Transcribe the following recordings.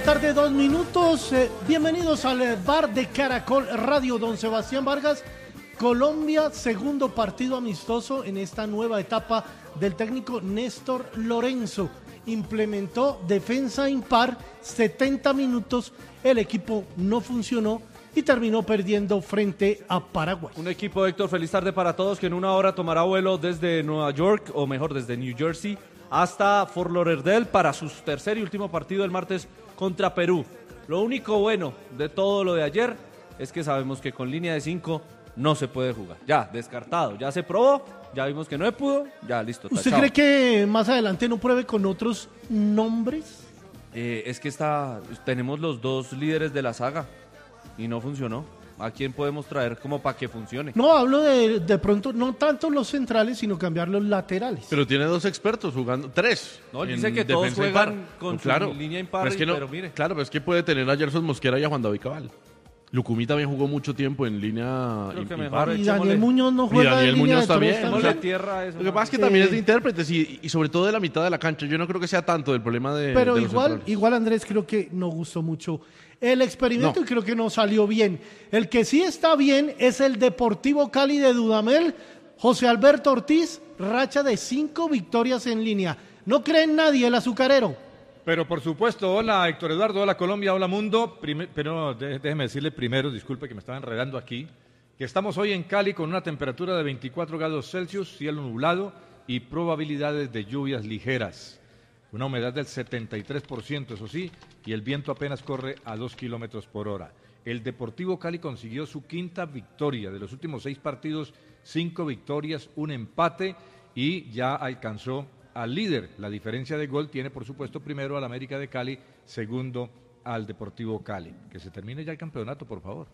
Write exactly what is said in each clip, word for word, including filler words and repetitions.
la tarde, dos minutos. Eh, bienvenidos al bar de Caracol Radio. Don Sebastián Vargas. Colombia, segundo partido amistoso en esta nueva etapa del técnico Néstor Lorenzo. Implementó defensa impar, setenta minutos, el equipo no funcionó y terminó perdiendo frente a Paraguay. Un equipo, Héctor, feliz tarde para todos, que en una hora tomará vuelo desde Nueva York, o mejor, desde New Jersey, hasta Fort Lauderdale para su tercer y último partido el martes contra Perú. Lo único bueno de todo lo de ayer es que sabemos que con línea de cinco no se puede jugar. Ya, descartado, ya se probó, ya vimos que no se pudo, ya listo. ¿Usted tachado. cree que más adelante no pruebe con otros nombres? Eh, es que está, tenemos los dos líderes de la saga y no funcionó. ¿A quién podemos traer como para que funcione? No, hablo de de pronto, no tanto los centrales, sino cambiar los laterales. Pero tiene dos expertos jugando, tres. No, él dice que todos juegan con su claro, línea impar, pero, es que no, pero mire. Claro, pero es que puede tener a Gerson Mosquera y a Juan David Cabal. Lucumí también jugó mucho tiempo en línea Creo que impar. mejor Y Daniel Muñoz no Y juega Daniel en línea Muñoz de tres también. Démosle tierra a eso, Lo que ¿no? pasa es que Sí. también es de intérpretes y, y sobre todo de la mitad de la cancha. Yo no creo que sea tanto del problema de Pero de los igual, centrales. igual Andrés, creo que no gustó mucho el experimento No. y creo que no salió bien. El que sí está bien es el Deportivo Cali de Dudamel. José Alberto Ortiz, racha de cinco victorias en línea. No cree en nadie el azucarero. Pero por supuesto, hola Héctor Eduardo, hola Colombia, hola mundo. Prime- pero de- déjeme decirle primero, disculpe que me estaba enredando aquí, que estamos hoy en Cali con una temperatura de veinticuatro grados Celsius, cielo nublado y probabilidades de lluvias ligeras. Una humedad del setenta y tres por ciento, eso sí, y el viento apenas corre a dos kilómetros por hora. El Deportivo Cali consiguió su quinta victoria de los últimos seis partidos, cinco victorias, un empate y ya alcanzó al líder. La diferencia de gol tiene, por supuesto, primero al América de Cali, segundo al Deportivo Cali. Que se termine ya el campeonato, por favor.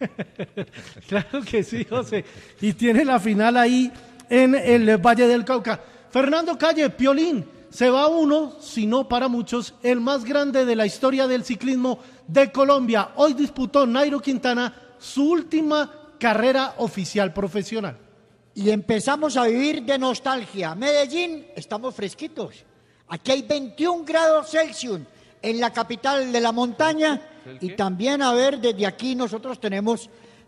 Claro que sí, José. Y tiene la final ahí en el Valle del Cauca. Fernando Calle, Piolín, se va uno, si no para muchos, el más grande de la historia del ciclismo de Colombia. Hoy disputó Nairo Quintana su última carrera oficial profesional. Y empezamos a vivir de nostalgia. Medellín, estamos fresquitos. Aquí hay veintiún grados Celsius en la capital de la montaña. Y también, a ver, desde aquí nosotros tenemos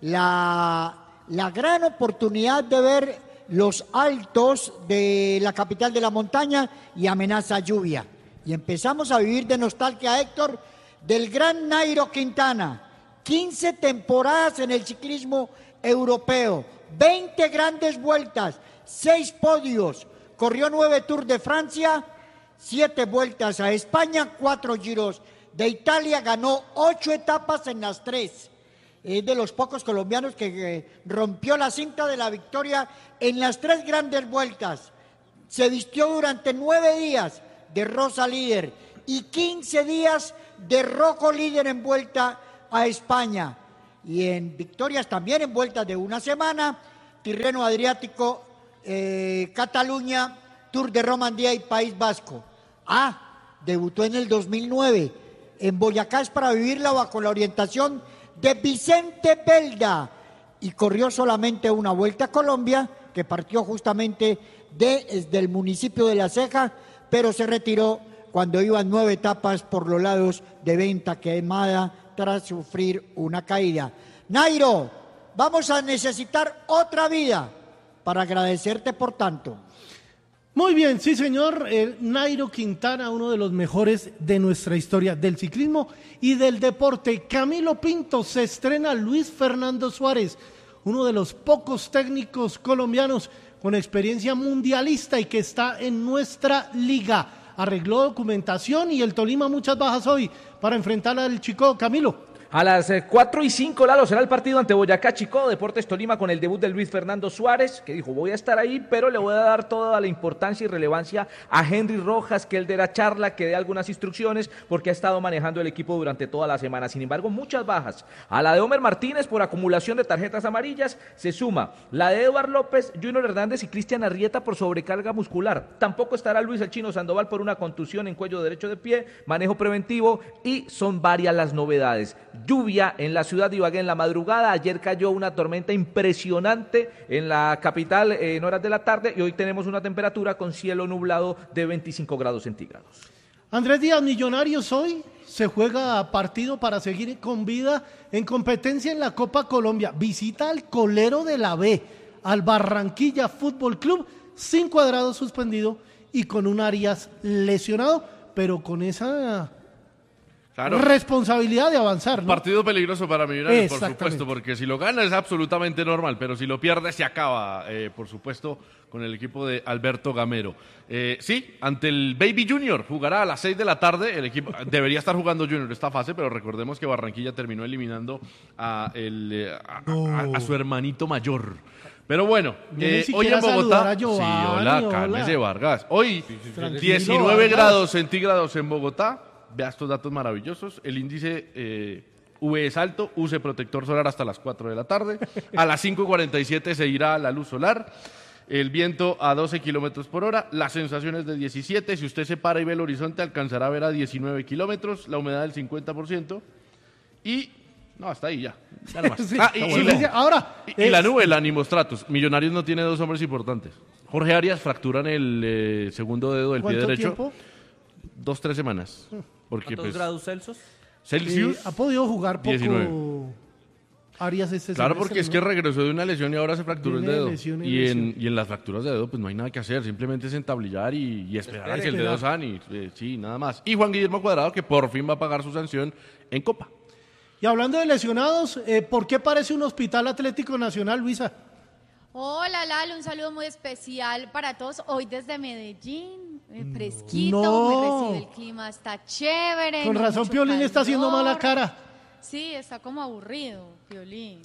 la, la gran oportunidad de ver los altos de la capital de la montaña y amenaza lluvia. Y empezamos a vivir de nostalgia, Héctor, del gran Nairo Quintana. quince temporadas en el ciclismo europeo. veinte grandes vueltas, seis podios, corrió nueve Tours de Francia, siete vueltas a España, cuatro giros de Italia, ganó ocho etapas en las tres. Es de los pocos colombianos que eh, rompió la cinta de la victoria en las tres grandes vueltas. Se vistió durante nueve días de rosa líder y quince días de rojo líder en vuelta a España. Y en victorias también en vueltas de una semana, Tirreno Adriático, eh, Cataluña, Tour de Romandía y País Vasco. Ah, debutó en el dos mil nueve en Boyacá es para vivirla bajo la orientación de Vicente Belda y corrió solamente una vuelta a Colombia que partió justamente de, desde el municipio de La Ceja, pero se retiró cuando iban nueve etapas por los lados de Venta Quemada tras sufrir una caída. Nairo, vamos a necesitar otra vida para agradecerte por tanto. Muy bien, sí señor, eh, Nairo Quintana, uno de los mejores de nuestra historia del ciclismo y del deporte. Camilo Pinto, se estrena Luis Fernando Suárez, uno de los pocos técnicos colombianos con experiencia mundialista y que está en nuestra liga. Arregló documentación y el Tolima muchas bajas hoy para enfrentar al Chico. Camilo. A las cuatro y cinco, Lalo, será el partido ante Boyacá Chicó, Deportes Tolima, con el debut de Luis Fernando Suárez, que dijo, voy a estar ahí, pero le voy a dar toda la importancia y relevancia a Henry Rojas, que él dé la charla, que dé algunas instrucciones, porque ha estado manejando el equipo durante toda la semana. Sin embargo, muchas bajas. A la de Homer Martínez, por acumulación de tarjetas amarillas, se suma la de Eduard López, Junior Hernández y Cristian Arrieta por sobrecarga muscular. Tampoco estará Luis El Chino Sandoval por una contusión en cuello derecho de pie, manejo preventivo, y son varias las novedades. Lluvia en la ciudad de Ibagué en la madrugada. Ayer cayó una tormenta impresionante en la capital en horas de la tarde y hoy tenemos una temperatura con cielo nublado de veinticinco grados centígrados. Andrés Díaz, Millonarios hoy se juega partido para seguir con vida en competencia en la Copa Colombia. Visita al colero de la B, al Barranquilla Fútbol Club, sin Cuadrado suspendido y con un Arias lesionado, pero con esa Claro. responsabilidad de avanzar, ¿no? Partido peligroso para Millonarios, por Exactamente. supuesto, porque si lo gana es absolutamente normal, pero si lo pierde se acaba, eh, por supuesto, con el equipo de Alberto Gamero. Eh, sí, ante el Baby Junior, jugará a las seis de la tarde, el equipo debería estar jugando Junior esta fase, pero recordemos que Barranquilla terminó eliminando a, el, eh, a, a- a su hermanito mayor. Pero bueno, Yo ni eh, hoy siquiera en Bogotá, saludar a Giovanni, sí, hola, hola. cálmese Vargas. Hoy Tranquilo, diecinueve Vargas. grados centígrados en Bogotá. Vea estos datos maravillosos. El índice eh, U V es alto, use protector solar hasta las cuatro de la tarde. A las cinco y cuarenta y siete se irá la luz solar. El viento a doce kilómetros por hora. Las sensaciones de diecisiete. Si usted se para y ve el horizonte, alcanzará a ver a diecinueve kilómetros. La humedad del cincuenta por ciento. Y... no, hasta ahí ya. Ya no más. Sí, Ah, y, está y bueno. la- Ahora, y- y la es- nube, el Animostratus. Millonarios no tiene dos hombres importantes. Jorge Arias fractura en el eh, segundo dedo del pie ¿cuánto derecho. tiempo? Dos, tres semanas. Porque ¿Cuántos pues... grados Celsius? Celsius. Eh, ha podido jugar poco diecinueve. Arias este Claro, semestre, porque es ¿no? que regresó de una lesión y ahora se fracturó el Viene de dedo. lesión en Y en, lesión. y en las fracturas de dedo, pues no hay nada que hacer. Simplemente es entablillar y, y esperar a que el dedo sane. y, eh, sí, nada más. Y Juan Guillermo Cuadrado, que por fin va a pagar su sanción en Copa. Y hablando de lesionados, eh, ¿por qué parece un hospital Atlético Nacional, Luisa? Hola Lalo, un saludo muy especial para todos. Hoy desde Medellín, eh, fresquito, No. me recibe el clima, está chévere. Con no hay razón mucho Piolín está haciendo calor. mala cara. Sí, está como aburrido, Piolín.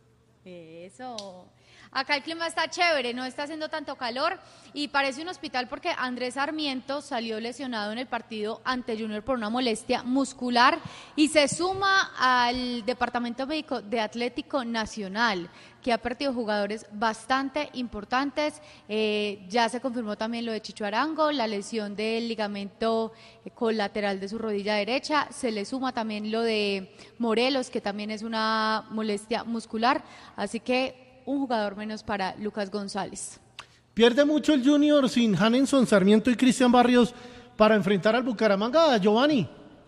Eso. Acá el clima está chévere, no está haciendo tanto calor y parece un hospital porque Andrés Sarmiento salió lesionado en el partido ante Junior por una molestia muscular y se suma al Departamento Médico de Atlético Nacional, que ha perdido jugadores bastante importantes. Eh, ya se confirmó también lo de Chicho Arango, la lesión del ligamento eh, colateral de su rodilla derecha. Se le suma también lo de Morelos, que también es una molestia muscular. Así que un jugador menos para Lucas González. Pierde mucho el Junior sin Hanenson, Sarmiento y Cristian Barrios para enfrentar al Bucaramanga, Giovanni.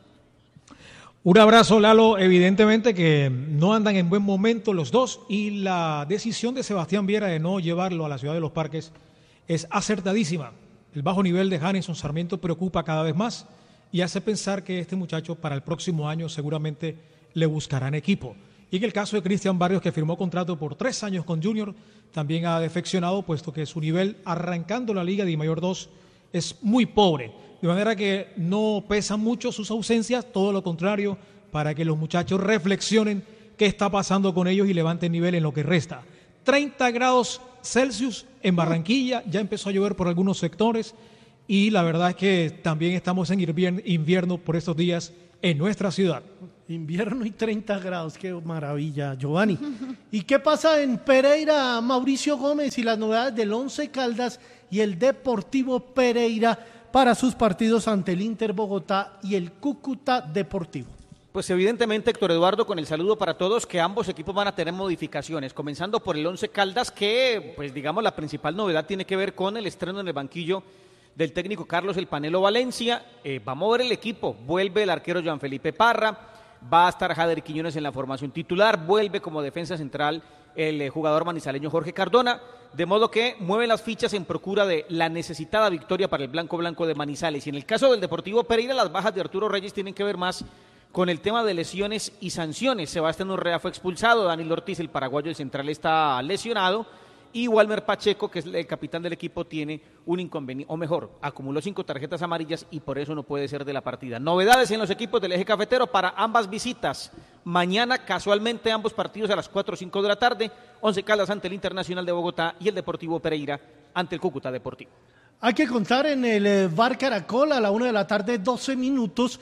Un abrazo, Lalo. Evidentemente que no andan en buen momento los dos y la decisión de Sebastián Viera de no llevarlo a la Ciudad de los Parques es acertadísima. El bajo nivel de Hanenson Sarmiento preocupa cada vez más y hace pensar que este muchacho para el próximo año seguramente le buscarán equipo. Y en el caso de Cristian Barrios, que firmó contrato por tres años con Junior, también ha defeccionado, puesto que su nivel arrancando la Liga de Mayor dos es muy pobre. De manera que no pesan mucho sus ausencias, todo lo contrario, para que los muchachos reflexionen qué está pasando con ellos y levanten nivel en lo que resta. treinta grados Celsius en Barranquilla, ya empezó a llover por algunos sectores y la verdad es que también estamos en invierno, invierno por estos días en nuestra ciudad. Invierno y treinta grados, qué maravilla, Giovanni. ¿Y qué pasa en Pereira, Mauricio Gómez y las novedades del Once Caldas y el Deportivo Pereira para sus partidos ante el Inter Bogotá y el Cúcuta Deportivo? Pues evidentemente, Héctor Eduardo, con el saludo para todos, que ambos equipos van a tener modificaciones, comenzando por el Once Caldas, que, pues digamos, la principal novedad tiene que ver con el estreno en el banquillo del técnico Carlos El Panelo Valencia. Eh, va a mover el equipo, vuelve el arquero Joan Felipe Parra, va a estar Jader Quiñones en la formación titular, vuelve como defensa central el eh, jugador manizaleño Jorge Cardona, de modo que mueve las fichas en procura de la necesitada victoria para el blanco blanco de Manizales. Y en el caso del Deportivo Pereira, las bajas de Arturo Reyes tienen que ver más con el tema de lesiones y sanciones. Sebastián Urrea fue expulsado, Daniel Ortiz, el paraguayo, el central, está lesionado, y Walmer Pacheco, que es el capitán del equipo, tiene un inconveniente, o mejor, acumuló cinco tarjetas amarillas y por eso no puede ser de la partida. Novedades en los equipos del eje cafetero para ambas visitas. Mañana, casualmente, ambos partidos a las cuatro o cinco de la tarde. Once Caldas ante el Internacional de Bogotá y el Deportivo Pereira ante el Cúcuta Deportivo. Hay que contar en el eh, Bar Caracol a la una de la tarde, doce minutos,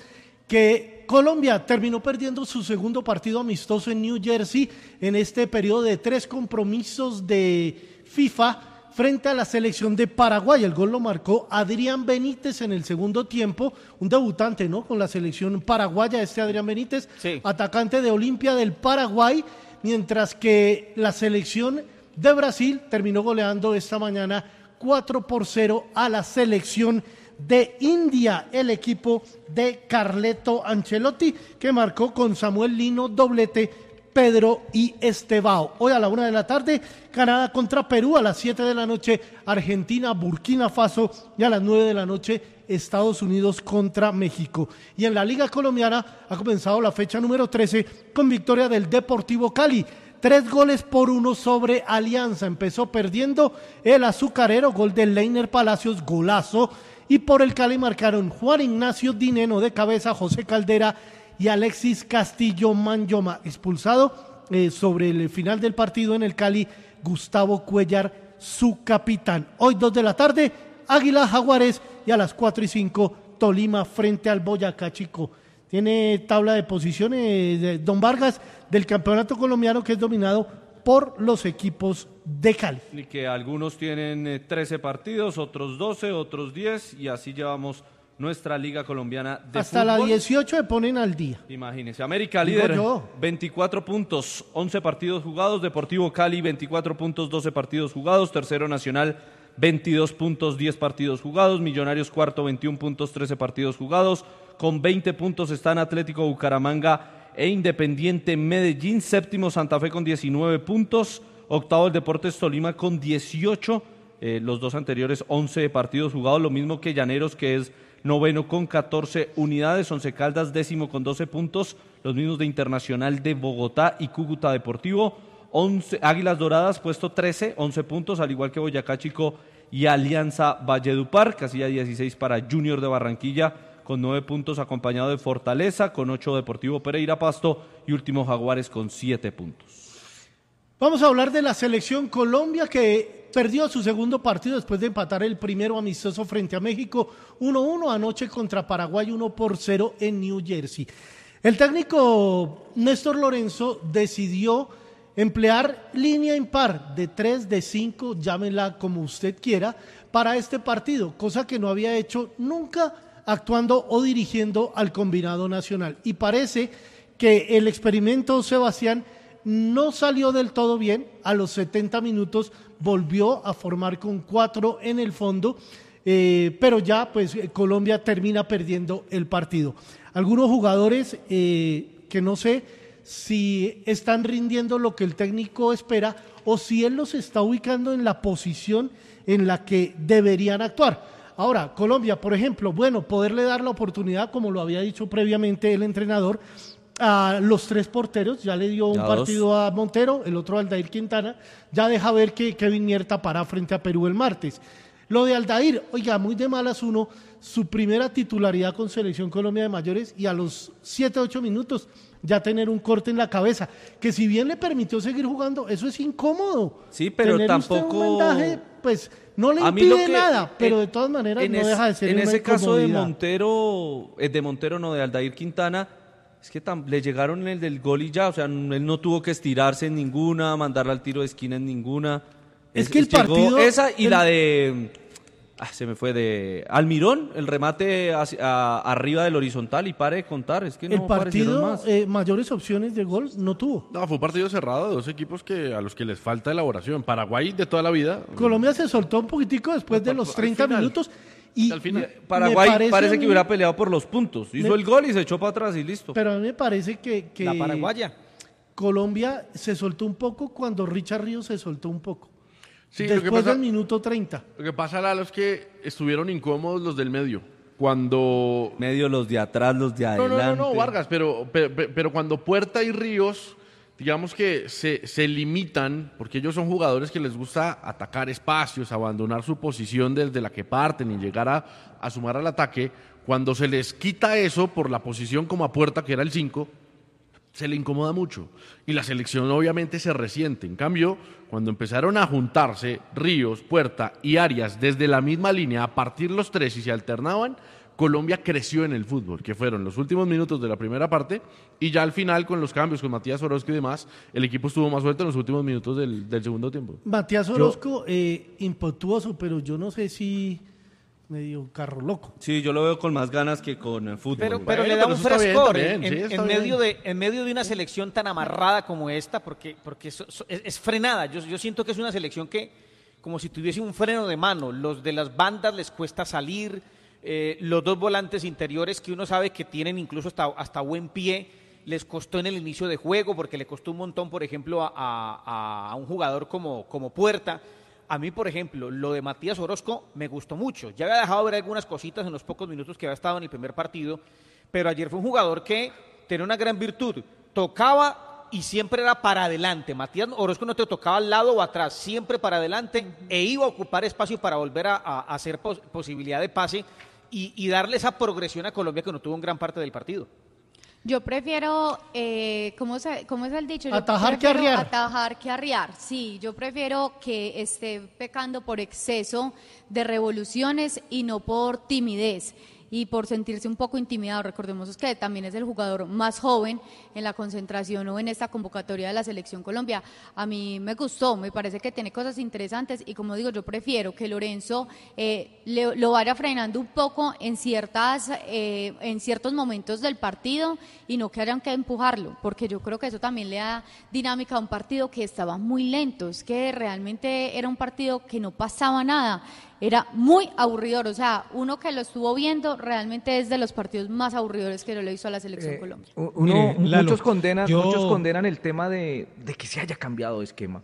que Colombia terminó perdiendo su segundo partido amistoso en New Jersey en este periodo de tres compromisos de FIFA frente a la selección de Paraguay. El gol lo marcó Adrián Benítez en el segundo tiempo, un debutante, ¿no?, con la selección paraguaya, este Adrián Benítez, sí, atacante de Olimpia del Paraguay, mientras que la selección de Brasil terminó goleando esta mañana cuatro por cero a la selección de India, el equipo de Carleto Ancelotti, que marcó con Samuel Lino doblete, Pedro y Estevao. Hoy a la una de la tarde, Canadá contra Perú, a las siete de la noche, Argentina, Burkina Faso, y a las nueve de la noche, Estados Unidos contra México. Y en la Liga Colombiana ha comenzado la fecha número trece con victoria del Deportivo Cali. Tres goles por uno sobre Alianza. Empezó perdiendo el azucarero, gol de Leiner Palacios, golazo. Y por el Cali marcaron Juan Ignacio Dineno de cabeza, José Caldera y Alexis Castillo Manyoma. Expulsado eh, sobre el final del partido en el Cali, Gustavo Cuellar, su capitán. Hoy dos de la tarde, Águila Jaguares, y a las cuatro y cinco, Tolima frente al Boyacá Chico. Tiene tabla de posiciones de Don Vargas del campeonato colombiano, que es dominado por los equipos de Cali. Y que algunos tienen eh, trece partidos, otros doce, otros diez, y así llevamos nuestra Liga Colombiana de Hasta fútbol. la dieciocho se ponen al día. Imagínense, América Digo líder, yo. veinticuatro puntos, once partidos jugados, Deportivo Cali, veinticuatro puntos, doce partidos jugados, Tercero Nacional, veintidós puntos, diez partidos jugados, Millonarios cuarto, veintiún puntos, trece partidos jugados, con veinte puntos están Atlético Bucaramanga e Independiente Medellín, séptimo Santa Fe con diecinueve puntos, octavo el Deportes Tolima con dieciocho, eh, los dos anteriores once partidos jugados, lo mismo que Llaneros, que es noveno con catorce unidades, Once Caldas décimo con doce puntos, los mismos de Internacional de Bogotá y Cúcuta Deportivo, once, Águilas Doradas puesto trece, once puntos, al igual que Boyacá Chico y Alianza Valledupar, casilla dieciséis para Junior de Barranquilla con nueve puntos, acompañado de Fortaleza con ocho, Deportivo Pereira Pasto, y último Jaguares con siete puntos. Vamos a hablar de la selección Colombia, que perdió su segundo partido después de empatar el primero amistoso frente a México uno uno, anoche contra Paraguay uno por cero en New Jersey. El técnico Néstor Lorenzo decidió emplear línea impar de tres, de cinco, llámela como usted quiera, para este partido, cosa que no había hecho nunca actuando o dirigiendo al combinado nacional. Y parece que el experimento, Sebastián, no salió del todo bien. A los setenta minutos volvió a formar con cuatro en el fondo, eh, pero ya pues Colombia termina perdiendo el partido. Algunos jugadores eh, que no sé si están rindiendo lo que el técnico espera o si él los está ubicando en la posición en la que deberían actuar. Ahora, Colombia, por ejemplo, bueno, poderle dar la oportunidad, como lo había dicho previamente el entrenador, a los tres porteros, ya le dio un ya partido dos. a Montero, el otro a Aldair Quintana, ya deja ver que Kevin Mier tapará frente a Perú el martes. Lo de Aldair, oiga, muy de malas uno, su primera titularidad con Selección Colombia de mayores, y a los siete, ocho minutos ya tener un corte en la cabeza, que si bien le permitió seguir jugando, eso es incómodo. Sí, pero tener tampoco... usted un vendaje, pues no le A mí lo impide que- nada, pero en- de todas maneras en no es- deja de ser En una ese caso de incomodidad. Montero, eh, de Montero no, de Aldair Quintana, es que tam- le llegaron el del gol y ya, o sea, n- él no tuvo que estirarse en ninguna, mandarla al tiro de esquina en ninguna. Es que el llegó partido- esa y el- la de... Ah, se me fue de Almirón, el remate hacia- a- arriba del horizontal y pare de contar, es que no El aparecieron partido, más. eh, mayores opciones de gol no tuvo. No, fue un partido cerrado de dos equipos que a los que les falta elaboración. Paraguay de toda la vida. Colombia se soltó un poquitico después de Al los treinta final. minutos y Al final. me- Paraguay me parece parece, a que mí- hubiera peleado por los puntos. Hizo Me- el gol y se echó para atrás y listo. pero a mí me parece que, que La paraguaya. Colombia se soltó un poco cuando Richard Ríos se soltó un poco. Sí, lo que después pasa- del minuto treinta. Lo que pasa, Lalo, es que estuvieron incómodos los del medio. Cuando Medio los de atrás, los de No, adelante. no, no, no, Vargas, pero, pero, pero cuando Puerta y Ríos, digamos que se, se limitan, porque ellos son jugadores que les gusta atacar espacios, abandonar su posición desde la que parten y llegar a, a sumar al ataque, cuando se les quita eso por la posición como a Puerta, que era el cinco, se le incomoda mucho. Y la selección obviamente se resiente. En cambio, cuando empezaron a juntarse Ríos, Puerta y Arias desde la misma línea, a partir los tres y se alternaban, Colombia creció en el fútbol, que fueron los últimos minutos de la primera parte, y ya al final, con los cambios, con Matías Orozco y demás, el equipo estuvo más suelto en los últimos minutos del, del segundo tiempo. Matías Orozco, eh, impetuoso, pero yo no sé si medio carro loco. Sí, yo lo veo con más ganas que con eh, fútbol. Pero, güey. pero Bueno, le da pero un eso está bien frescor también, en, sí, en- está en bien. medio de, en medio de una selección tan amarrada como esta, porque, porque so- so- es, es frenada. Yo, yo siento que es una selección que, como si tuviese un freno de mano, los de las bandas les cuesta salir, eh, los dos volantes interiores que uno sabe que tienen incluso hasta, hasta buen pie, les costó en el inicio de juego, porque le costó un montón, por ejemplo, a, a, a un jugador como, como Puerta. A mí, por ejemplo, lo de Matías Orozco me gustó mucho. Ya había dejado ver algunas cositas en los pocos minutos que había estado en el primer partido, pero ayer fue un jugador que tenía una gran virtud. Tocaba y siempre era para adelante. Matías Orozco no te tocaba al lado o atrás, siempre para adelante, e iba a ocupar espacio para volver a, a, a hacer pos, posibilidad de pase y, y darle esa progresión a Colombia que no tuvo en gran parte del partido. Yo prefiero, eh, ¿cómo, se, ¿cómo es el dicho? Yo Atajar que arriar. Atajar que arriar, sí. Yo prefiero que esté pecando por exceso de revoluciones y no por timidez y por sentirse un poco intimidado. Recordemos que también es el jugador más joven en la concentración o en esta convocatoria de la Selección Colombia. A mí me gustó, me parece que tiene cosas interesantes y como digo, yo prefiero que Lorenzo eh, le, lo vaya frenando un poco en ciertas eh, en ciertos momentos del partido y no que hayan que empujarlo, porque yo creo que eso también le da dinámica a un partido que estaba muy lento. Es que realmente era un partido que no pasaba nada. Era muy aburridor, o sea, uno que lo estuvo viendo realmente es de los partidos más aburridores que yo le he visto a la Selección Eh, Colombia. Uno, Mire, Lalo, muchos condenan, yo- muchos condenan el tema de, de que se haya cambiado de esquema.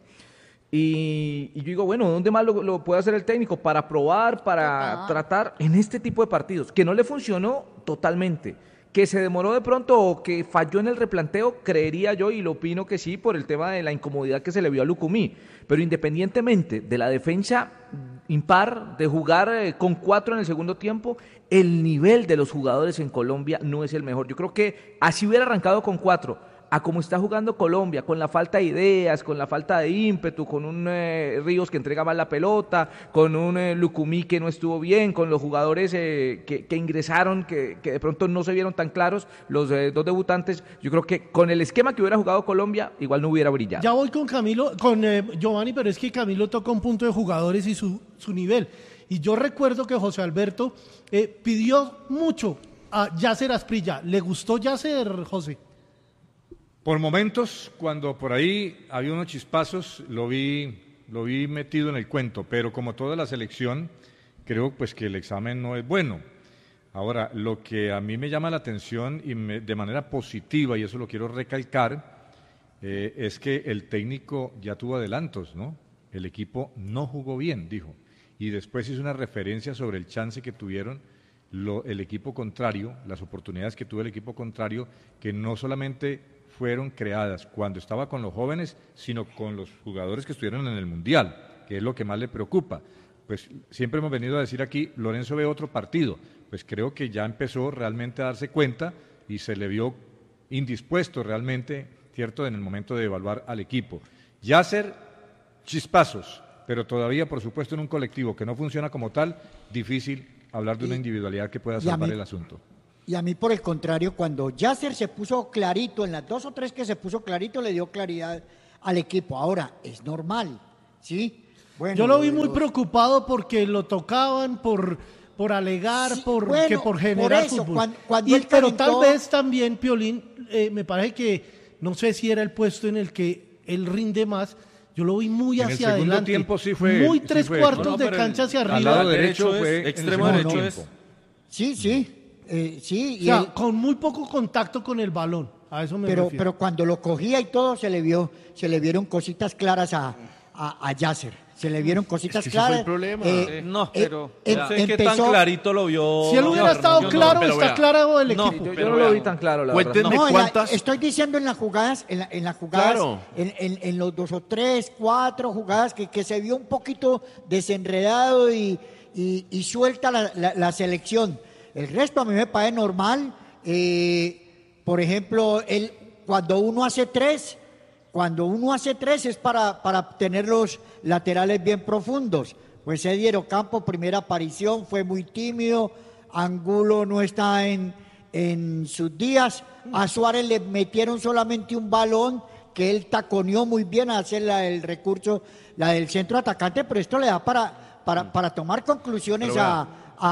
Y, y yo digo, bueno, ¿dónde más lo, lo puede hacer el técnico? Para probar, para Total. tratar en este tipo de partidos, que no le funcionó totalmente. Que se demoró de pronto o que falló en el replanteo, creería yo, y lo opino que sí, por el tema de la incomodidad que se le vio a Lucumí. Pero independientemente de la defensa impar, de jugar eh, con cuatro en el segundo tiempo, el nivel de los jugadores en Colombia no es el mejor. Yo creo que así hubiera arrancado con cuatro, a como está jugando Colombia, con la falta de ideas, con la falta de ímpetu, con un eh, Ríos que entrega mal la pelota, con un eh, Lucumí que no estuvo bien, con los jugadores eh, que, que ingresaron, que, que de pronto no se vieron tan claros, los eh, dos debutantes, yo creo que con el esquema que hubiera jugado Colombia, igual no hubiera brillado. Ya voy con Camilo, con eh, Giovanni, pero es que Camilo toca un punto de jugadores y su, su nivel. Y yo recuerdo que José Alberto eh, pidió mucho a Yasser Asprilla. ¿Le gustó Yasser, José? Por momentos, cuando por ahí había unos chispazos, lo vi, lo vi metido en el cuento, pero como toda la selección, creo pues que el examen no es bueno. Ahora, lo que a mí me llama la atención y me- de manera positiva, y eso lo quiero recalcar, eh, es que el técnico ya tuvo adelantos, ¿no? El equipo no jugó bien, dijo, y después hizo una referencia sobre el chance que tuvieron lo- el equipo contrario, las oportunidades que tuvo el equipo contrario, que no solamente fueron creadas cuando estaba con los jóvenes, sino con los jugadores que estuvieron en el Mundial, que es lo que más le preocupa. Pues siempre hemos venido a decir aquí, Lorenzo ve otro partido, pues creo que ya empezó realmente a darse cuenta y se le vio indispuesto realmente, cierto, en el momento de evaluar al equipo. Yasser, chispazos, pero todavía, por supuesto, en un colectivo que no funciona como tal, difícil hablar de una Y- individualidad que pueda y a salvar mí- el asunto. Y a mí, por el contrario, cuando Yasser se puso clarito, en las dos o tres que se puso clarito, le dio claridad al equipo. Ahora, es normal, ¿sí? Bueno, Yo lo vi muy los- preocupado porque lo tocaban por, por alegar, Sí, por, bueno, que por por generar eso, fútbol. cuan- cuando Y- él pero calentó- tal vez también, Piolín, eh, me parece que, no sé si era el puesto en el que él rinde más, yo lo vi muy En el hacia segundo adelante. tiempo sí fue- muy sí tres fue- cuartos No, no, de pero cancha el- hacia al arriba. lado derecho derecho es- fue en el extremo segundo derecho es- tiempo. Sí, sí, eh, sí. O y sea, él- con muy poco contacto con el balón. A eso me pero, refiero. pero cuando lo cogía y todo, se le vio, se le vieron cositas claras a, a, a Yasser. Se le vieron cositas que ese fue claras. el problema. Eh, No, eh, pero- em- No sé qué tan empezó- clarito lo vio. si él hubiera Fernando. estado no, claro, pero está vea. claro el No, equipo. Yo, yo Pero no lo vea, vi tan claro, la cuéntenme verdad. No, en la- cuántas. estoy diciendo en las jugadas, en, la- en las jugadas, Claro. en, en- en los dos o tres, cuatro jugadas que, que se vio un poquito desenredado y, y- y suelta la, la- la selección. El resto a mí me parece normal. Eh, por ejemplo, el, cuando uno hace tres, cuando uno hace tres es para, para tener los laterales bien profundos. Pues Eddie Ocampo, primera aparición, fue muy tímido. Angulo no está en, en sus días. A Suárez le metieron solamente un balón que él taconeó muy bien a hacer la, el recurso, la del centro atacante, pero esto le da para, para, para tomar conclusiones Pero a,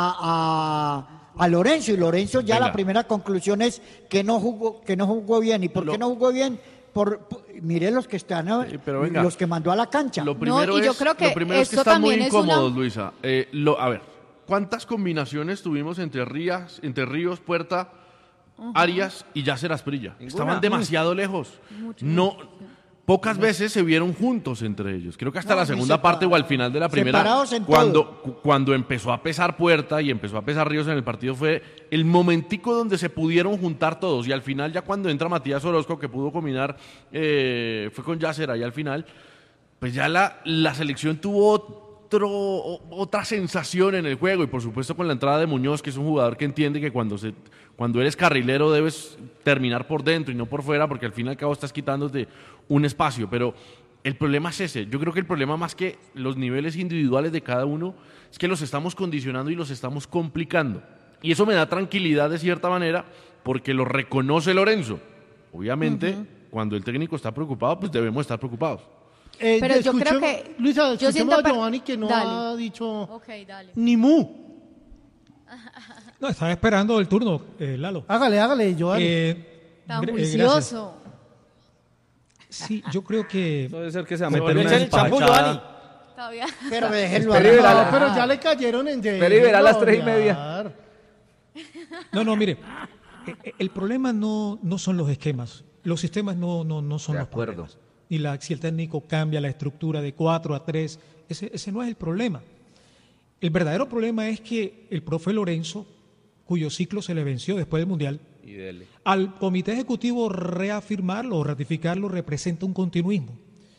a, a, a Lorenzo. Y Lorenzo ya Venga. la primera conclusión es que no jugó, que no jugó bien. ¿Y por Lo- qué no jugó bien? Por, por- mire los que están, ¿no? Sí, pero venga. los que mandó a la cancha. Lo primero, y yo es, creo que lo primero es que esto están muy también es una- incómodos, Luisa. Eh, lo, a ver, ¿cuántas combinaciones tuvimos entre Rías, entre Ríos, Puerta, uh-huh. Arias y Yasser Asprilla? ¿Ninguna? Estaban demasiado lejos. Mucho, no, mucho. Pocas no. veces se vieron juntos entre ellos. Creo que hasta no, la segunda parte o al final de la primera, cuando, cuando empezó a pesar Puerta y empezó a pesar Ríos en el partido, fue el momentico donde se pudieron juntar todos. Y al final, ya cuando entra Matías Orozco, que pudo combinar, eh, fue con Yasser ahí al final, pues ya la, la selección tuvo otro, otra sensación en el juego, y por supuesto con la entrada de Muñoz, que es un jugador que entiende que cuando, se, cuando eres carrilero debes terminar por dentro y no por fuera, porque al fin y al cabo estás quitándote un espacio. Pero el problema es ese. Yo creo que el problema, más que los niveles individuales de cada uno, es que los estamos condicionando y los estamos complicando, y eso me da tranquilidad de cierta manera, porque lo reconoce Lorenzo. Obviamente, uh-huh. cuando el técnico está preocupado, pues debemos estar preocupados. Eh, Pero yo creo que... Luisa, yo siento a Giovanni que no dale. ha dicho okay, dale. ni mu. No, estaba esperando el turno, eh, Lalo. Hágale, hágale, Giovanni. Eh, Tan juicioso. Eh, sí, yo creo que... Puede ser que se va a meter una empachada. Todavía. Pero me déjenlo hablar. No, pero ya le cayeron en... De... Pero verá a las tres y media. No, no, mire. El problema no, no son los esquemas. Los sistemas no, no, no son de los acuerdo. problemas. Y la, si el técnico cambia la estructura de cuatro a tres, ese, ese no es el problema. El verdadero problema es que el profe Lorenzo, cuyo ciclo se le venció después del Mundial, y dele. al comité ejecutivo reafirmarlo o ratificarlo representa un continuismo.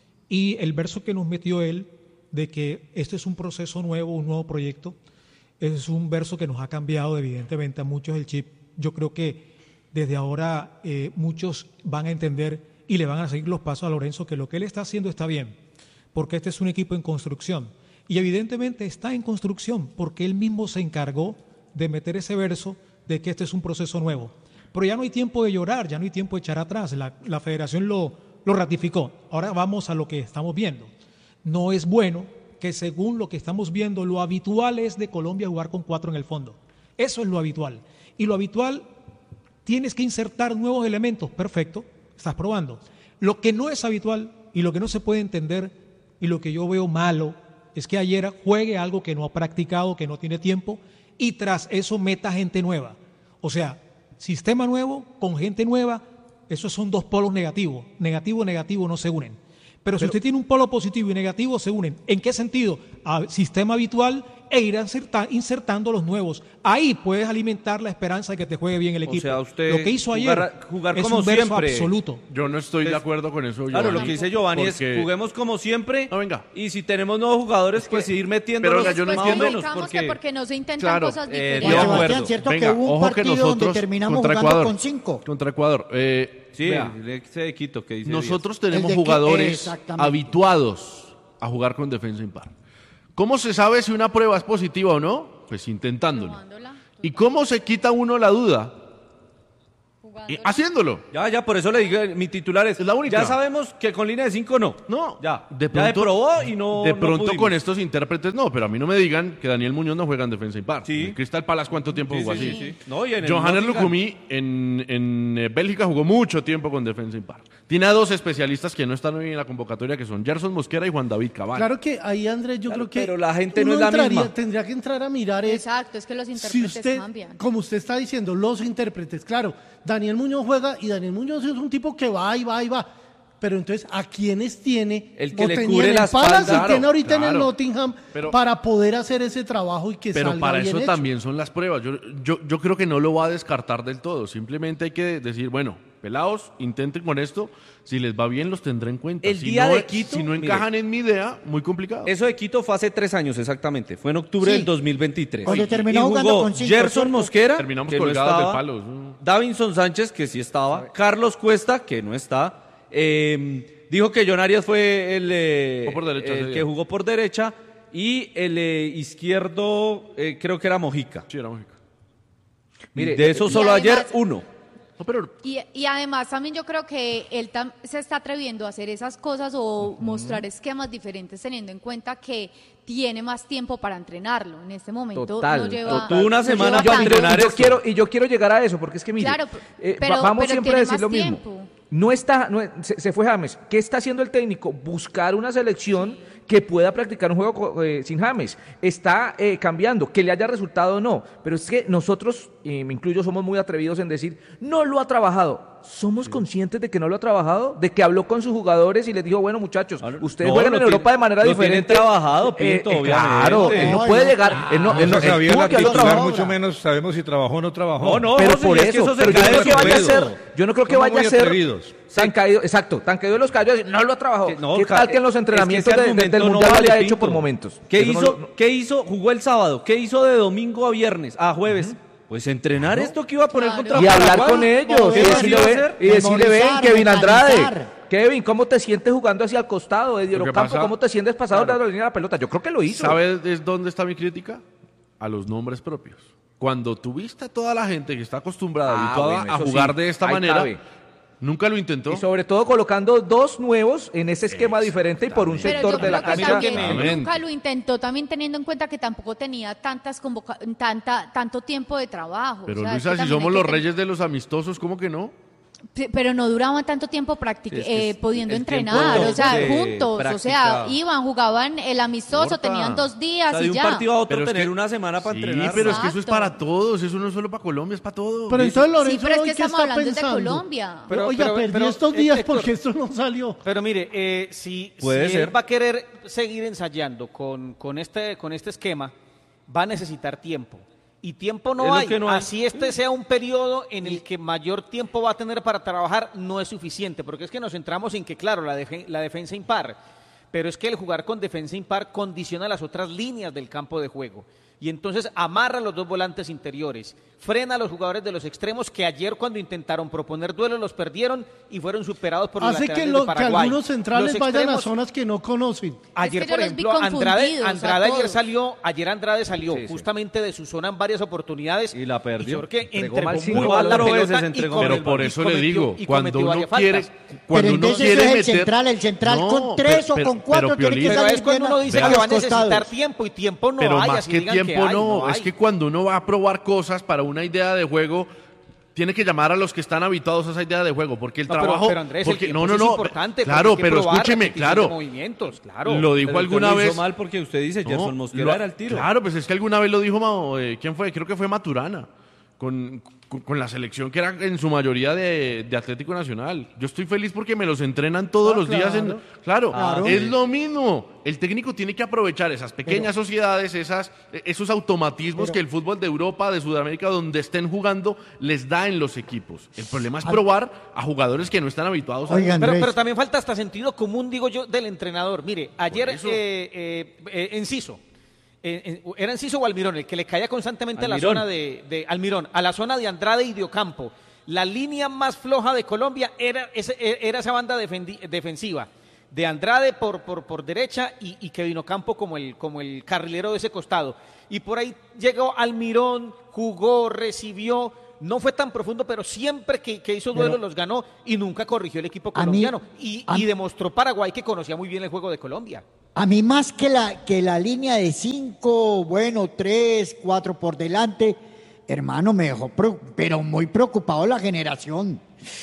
Y el verso que nos metió él de que este es un proceso nuevo, un nuevo proyecto, es un verso que nos ha cambiado evidentemente a muchos el chip. Yo creo que desde ahora eh, muchos van a entender y le van a seguir los pasos a Lorenzo, que lo que él está haciendo está bien, porque este es un equipo en construcción, y evidentemente está en construcción, porque él mismo se encargó de meter ese verso de que este es un proceso nuevo. Pero ya no hay tiempo de llorar, ya no hay tiempo de echar atrás, la, la federación lo, lo ratificó. Ahora vamos a lo que estamos viendo. No es bueno que, según lo que estamos viendo, lo habitual es de Colombia jugar con cuatro en el fondo. Eso es lo habitual, y lo habitual tienes que insertar nuevos elementos, perfecto. Estás probando. Lo que no es habitual y lo que no se puede entender y lo que yo veo malo es que ayer juegue algo que no ha practicado, que no tiene tiempo, y tras eso meta gente nueva. O sea, sistema nuevo con gente nueva, esos son dos polos negativos. Negativo y negativo no se unen. Pero, Pero si usted tiene un polo positivo y negativo, se unen. ¿En qué sentido? A sistema habitual e ir insertando los nuevos. Ahí puedes alimentar la esperanza de que te juegue bien el equipo. O sea, usted lo que hizo ayer jugar, jugar es como un verso siempre. absoluto. Yo no estoy de acuerdo con eso, Claro, Giovanni. lo que dice Giovanni porque... es juguemos como siempre. No, venga. Y si tenemos nuevos jugadores, pues seguir metiéndolos. Pero, yo no pues entiendo. menos porque... Que porque no se intentan claro, cosas eh, diferentes. de Bueno, acuerdo. Sebastián, cierto Venga, que hubo un ojo partido que nosotros, donde terminamos contra jugando Ecuador, con cinco. Contra Ecuador. Eh, Sí, vea, ese de Quito que dice nosotros El tenemos de Qui- jugadores exactamente. habituados a jugar con defensa impar. ¿Cómo se sabe si una prueba es positiva o no? Pues intentándolo. Probándola, ¿Y cómo se quita uno la duda? Eh, haciéndolo. Ya, ya, por eso le digo, mi titular es, Es la única. ya sabemos que con línea de cinco no. No, Ya, de ya pronto, probó y no de no pronto pudimos. con estos intérpretes no, pero a mí no me digan que Daniel Muñoz no juega en defensa impar. Sí. En Crystal Palace, ¿cuánto tiempo Sí, jugó sí, así? sí, sí. No, y en el Johannes Nottingham. Lucumí en, en eh, Bélgica jugó mucho tiempo con defensa impar. Tiene a dos especialistas que no están hoy en la convocatoria, que son Gerson Mosquera y Juan David Cabal. Claro que ahí, Andrés, yo Claro, creo que pero la gente no uno es la entraría- misma. Tendría que entrar a mirar es, Exacto, es que los si intérpretes usted, cambian. como usted está diciendo, los intérpretes, claro, Daniel Muñoz juega y Daniel Muñoz es un tipo que va y va y va. Pero entonces, ¿a quiénes tiene? El que o le tenía cubre en la el Palace espalda. y tiene ahorita en el Claro, Nottingham pero- para poder hacer ese trabajo y que Pero salga para bien eso hecho. también son las pruebas. Yo, yo, yo creo que no lo va a descartar del todo. Simplemente hay que decir, bueno, pelados, intenten con esto. Si les va bien, los tendré en cuenta. El si día no, de Quito, si no mire. encajan en mi idea, muy complicado. Eso de Quito fue hace tres años exactamente. Fue en octubre Sí. del dos mil veintitrés. Cuando Y terminó jugando jugó con cinco, Gerson ¿cierto? Mosquera, Terminamos que no colgados estaba, de palos, ¿no? Davinson Sánchez, que sí estaba, Carlos Cuesta, que no está. Eh, dijo que John Arias fue el, eh, Jugó por derecha el ese que día. jugó por derecha y el eh, izquierdo eh, creo que era Mojica. Sí, era mágico. Mire, de eso y solo además- ayer uno. No, pero Y, y además también yo creo que él tam- se está atreviendo a hacer esas cosas o mostrar esquemas diferentes teniendo en cuenta que tiene más tiempo para entrenarlo. En este momento Total, no lleva, total. Tuvo una no semana lleva para tanto. entrenar y yo esto. quiero y yo quiero llegar a eso porque es que mire, Claro, eh, pero- va- vamos pero siempre a tiene decir más lo mismo. tiempo. No está, no, se, se fue James. ¿Qué está haciendo el técnico? Buscar una selección que pueda practicar un juego eh, sin James. Está eh, cambiando, que le haya resultado o no, pero es que nosotros, y me incluyo, somos muy atrevidos en decir, no lo ha trabajado. ¿Somos sí. conscientes de que no lo ha trabajado? ¿De que habló con sus jugadores y les dijo, bueno, muchachos, ustedes no, juegan en Europa de manera lo diferente? Lo tienen trabajado, Pinto, eh, eh, obviamente. Claro, él no, no puede llegar... Él no, él no, no sabía él la tuvo que titular, mucho menos sabemos si trabajó o no trabajó. No, no, pero José, por es eso, que eso pero yo no creo que vaya a ser... Yo no creo que Somos vaya a muy ser... atrevidos. Tan caído, exacto, tan caído de los callos, no lo ha trabajado. Que no, ¿Qué tal que en los entrenamientos es que de, de, del no Mundial vale, lo haya Pinto. hecho por momentos? ¿Qué Eso hizo? no, no. ¿Qué hizo? Jugó el sábado. ¿Qué hizo de domingo a viernes? A jueves. Uh-huh. Pues entrenar ¿No? esto que iba a poner Claro. contra Y hablar Paraguay. con ellos, ¿Qué y más decirle, iba a ven, hacer? y decirle, ven, Memorizar, Kevin Andrade, mentalizar. Kevin, ¿cómo te sientes jugando hacia el costado de Lo que Diorocampo? pasa- ¿Cómo te sientes pasado Claro. de la línea de la pelota? Yo creo que lo hizo. ¿Sabes es dónde está mi crítica? A los nombres propios. Cuando tuviste a toda la gente que está acostumbrada Ah, habituada bueno, a eso jugar sí, de esta ahí manera, cabe. nunca lo intentó. Y sobre todo colocando dos nuevos en ese esquema diferente y por un Pero sector yo de creo la que cancha. también Exactamente. nunca lo intentó, también teniendo en cuenta que tampoco tenía tantas convoca tanta tanto tiempo de trabajo. Pero O sea, es Luisa, que si también somos hay que los ten- reyes de los amistosos, ¿cómo que no? P- Pero no duraban tanto tiempo practic- Es que eh, es- pudiendo el entrenar, tiempo o sea, de juntos, o sea, práctica. iban, jugaban el amistoso, Corta. tenían dos días O sea, y de un ya. partido a otro Pero es tener que- una semana para Sí, entrenar. pero es que eso es Exacto. para todos, eso no es solo para Colombia, es para todos. Pero entonces Sí, Lorenzo, pero es ¿hoy que qué estamos está hablando de pensando? Colombia. Pero- Oiga, pero- perdí pero, estos eh, días Héctor, porque esto no salió. Pero mire, eh, si, Puede si ser. él va a querer seguir ensayando con, con, este, con este esquema, va a necesitar tiempo. Y tiempo Es no lo hay. que no hay. Así este sea un periodo en el que mayor tiempo va a tener para trabajar, no es suficiente. Porque es que nos centramos en que, claro, la, defe- la defensa impar. Pero es que el jugar con defensa impar condiciona las otras líneas del campo de juego. Y entonces amarra los dos volantes interiores, frena a los jugadores de los extremos que ayer cuando intentaron proponer duelos los perdieron y fueron superados por los Hace que, laterales lo- de que Paraguay. algunos centrales Los vayan a extremos- zonas que no conocen. Ayer, Es que yo por los vi ejemplo, Andrade, confundidos a Andrade ayer todos. salió, ayer Andrade salió Sí, sí. justamente de su zona en varias oportunidades Y la perdió. yo creo que Entregó entregó mal muy cinco mal la cuatro pelota veces y entregó. cometió- Pero por y eso le cometió- digo, y cuando cometió uno varias quiere, faltas. cuando pero uno entonces quiere es el meter, central, el central No, con tres pero- o con pero- cuatro pero, tiene que Piolín, Pero salir es cuando bien uno a- dice a que los va a necesitar costados. tiempo y tiempo no pero hay, más así que digan tiempo que hay, no, es hay. que cuando uno va a probar cosas para una idea de juego, tiene que llamar a los que están habituados a esa idea de juego, porque el No, pero- trabajo, pero, Andrés, porque el no, tiempo no, sí es no, importante, claro, porque hay que pero probar escúcheme, repetición claro, de movimientos, claro. lo dijo Pero usted alguna lo hizo vez. mal porque usted dice, No, Gerson Mosquera lo- era el tiro. Claro, pues es que alguna vez lo dijo, Mao, eh, ¿quién fue? Creo que fue Maturana, con, con, con la selección que era en su mayoría de, de Atlético Nacional. Yo estoy feliz porque me los entrenan todos Ah, los días. claro. En, claro, Claro. es lo mismo. El técnico tiene que aprovechar esas pequeñas sociedades, esas, esos automatismos que el fútbol de Europa, de Sudamérica, donde estén jugando, les da en los equipos. El problema es probar a jugadores que no están habituados a... Oigan, Pero, Andrés. pero también falta hasta sentido común, digo yo, del entrenador. Mire, ayer eso. eh, eh, eh, Enciso, eh, eh, era Enciso o Almirón, el que le caía constantemente Almirón. a la zona de, de Almirón, a la zona de Andrade y de Ocampo. La línea más floja de Colombia era, ese- era esa banda defendi- defensiva. De Andrade por, por, por derecha y, y Kevin Ocampo como el, como el carrilero de ese costado. Y por ahí llegó Almirón, jugó, recibió, no fue tan profundo, pero siempre que, que hizo duelos los ganó y nunca corrigió el equipo A mí- colombiano. y, a- y demostró Paraguay que conocía muy bien el juego de Colombia. A mí más que la, que la línea de cinco, bueno, tres, cuatro por delante, hermano, me dejó, pro- pero muy preocupado la generación.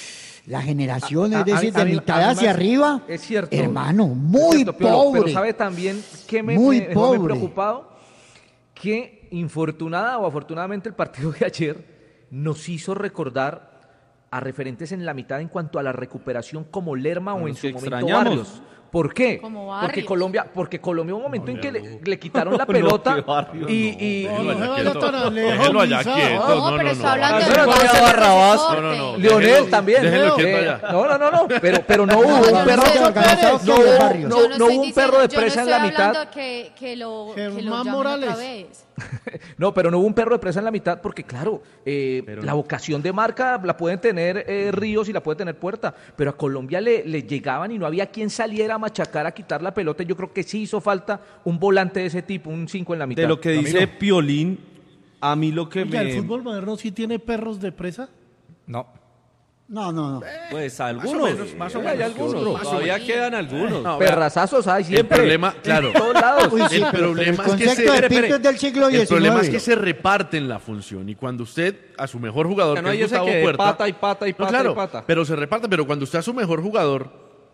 La generación, A- a- es decir, a de mí- mitad a mí más- hacia arriba, es cierto. hermano, Es muy cierto, Piolo, pobre. Pero sabe también que me, Muy me dejó muy pobre. preocupado que infortunada o afortunadamente el partido de ayer nos hizo recordar a referentes en la mitad en cuanto a la recuperación como Lerma o en los su que momento extrañamos. Barrios. ¿Por qué? Como Porque Barrios. Colombia, porque Colombia hubo un momento en que le, le quitaron la No, pelota que Barrios y, no. y- No, y- no se vaya quieto. tan lejos, Déjelo allá Luisa. quieto. No, no, pero no, está no. hablando Ah, de pero los no, pases de Barrabás. deporte. No, no, no. Lionel Déjelo- también. déjelo Eh, quieto allá. no, no, no, no, pero, pero no hubo No, un yo no perro, estoy- no, organizados no que de hubo- barrios. no- Yo no estoy hubo un diciendo- perro de yo no presa en la estoy mitad. hablando Que, que lo, que lo Germán llamen Morales. otra vez. No, pero no hubo un perro de presa en la mitad porque, claro, eh, Pero- la vocación de marca la pueden tener eh, Ríos y la puede tener Puerta, pero a Colombia le, le llegaban y no había quien saliera a machacar, a quitar la pelota. Yo creo que sí hizo falta un volante de ese tipo, un cinco en la mitad. De lo que Camilo. dice Piolín, a mí lo que Oiga, ¿el me... fútbol moderno sí tiene perros de presa? No. No, no, no. Pues algunos. menos, más o Sí, hay menos. algunos. Sí, más o Todavía menos. quedan algunos. No, vea, Perrazazos hay el siempre. problema, claro, En todos lados. Uy, sí, el pero- pero problema el es que concepto se, de espere, Pinto espere. es del siglo el problema es diecinueve. que se reparten la función y cuando usted a su mejor jugador, Ya no que hay es ese Gustavo que Puerta, pata y pata y no, pata claro, y pata. pero se reparte, pero cuando usted a su mejor jugador,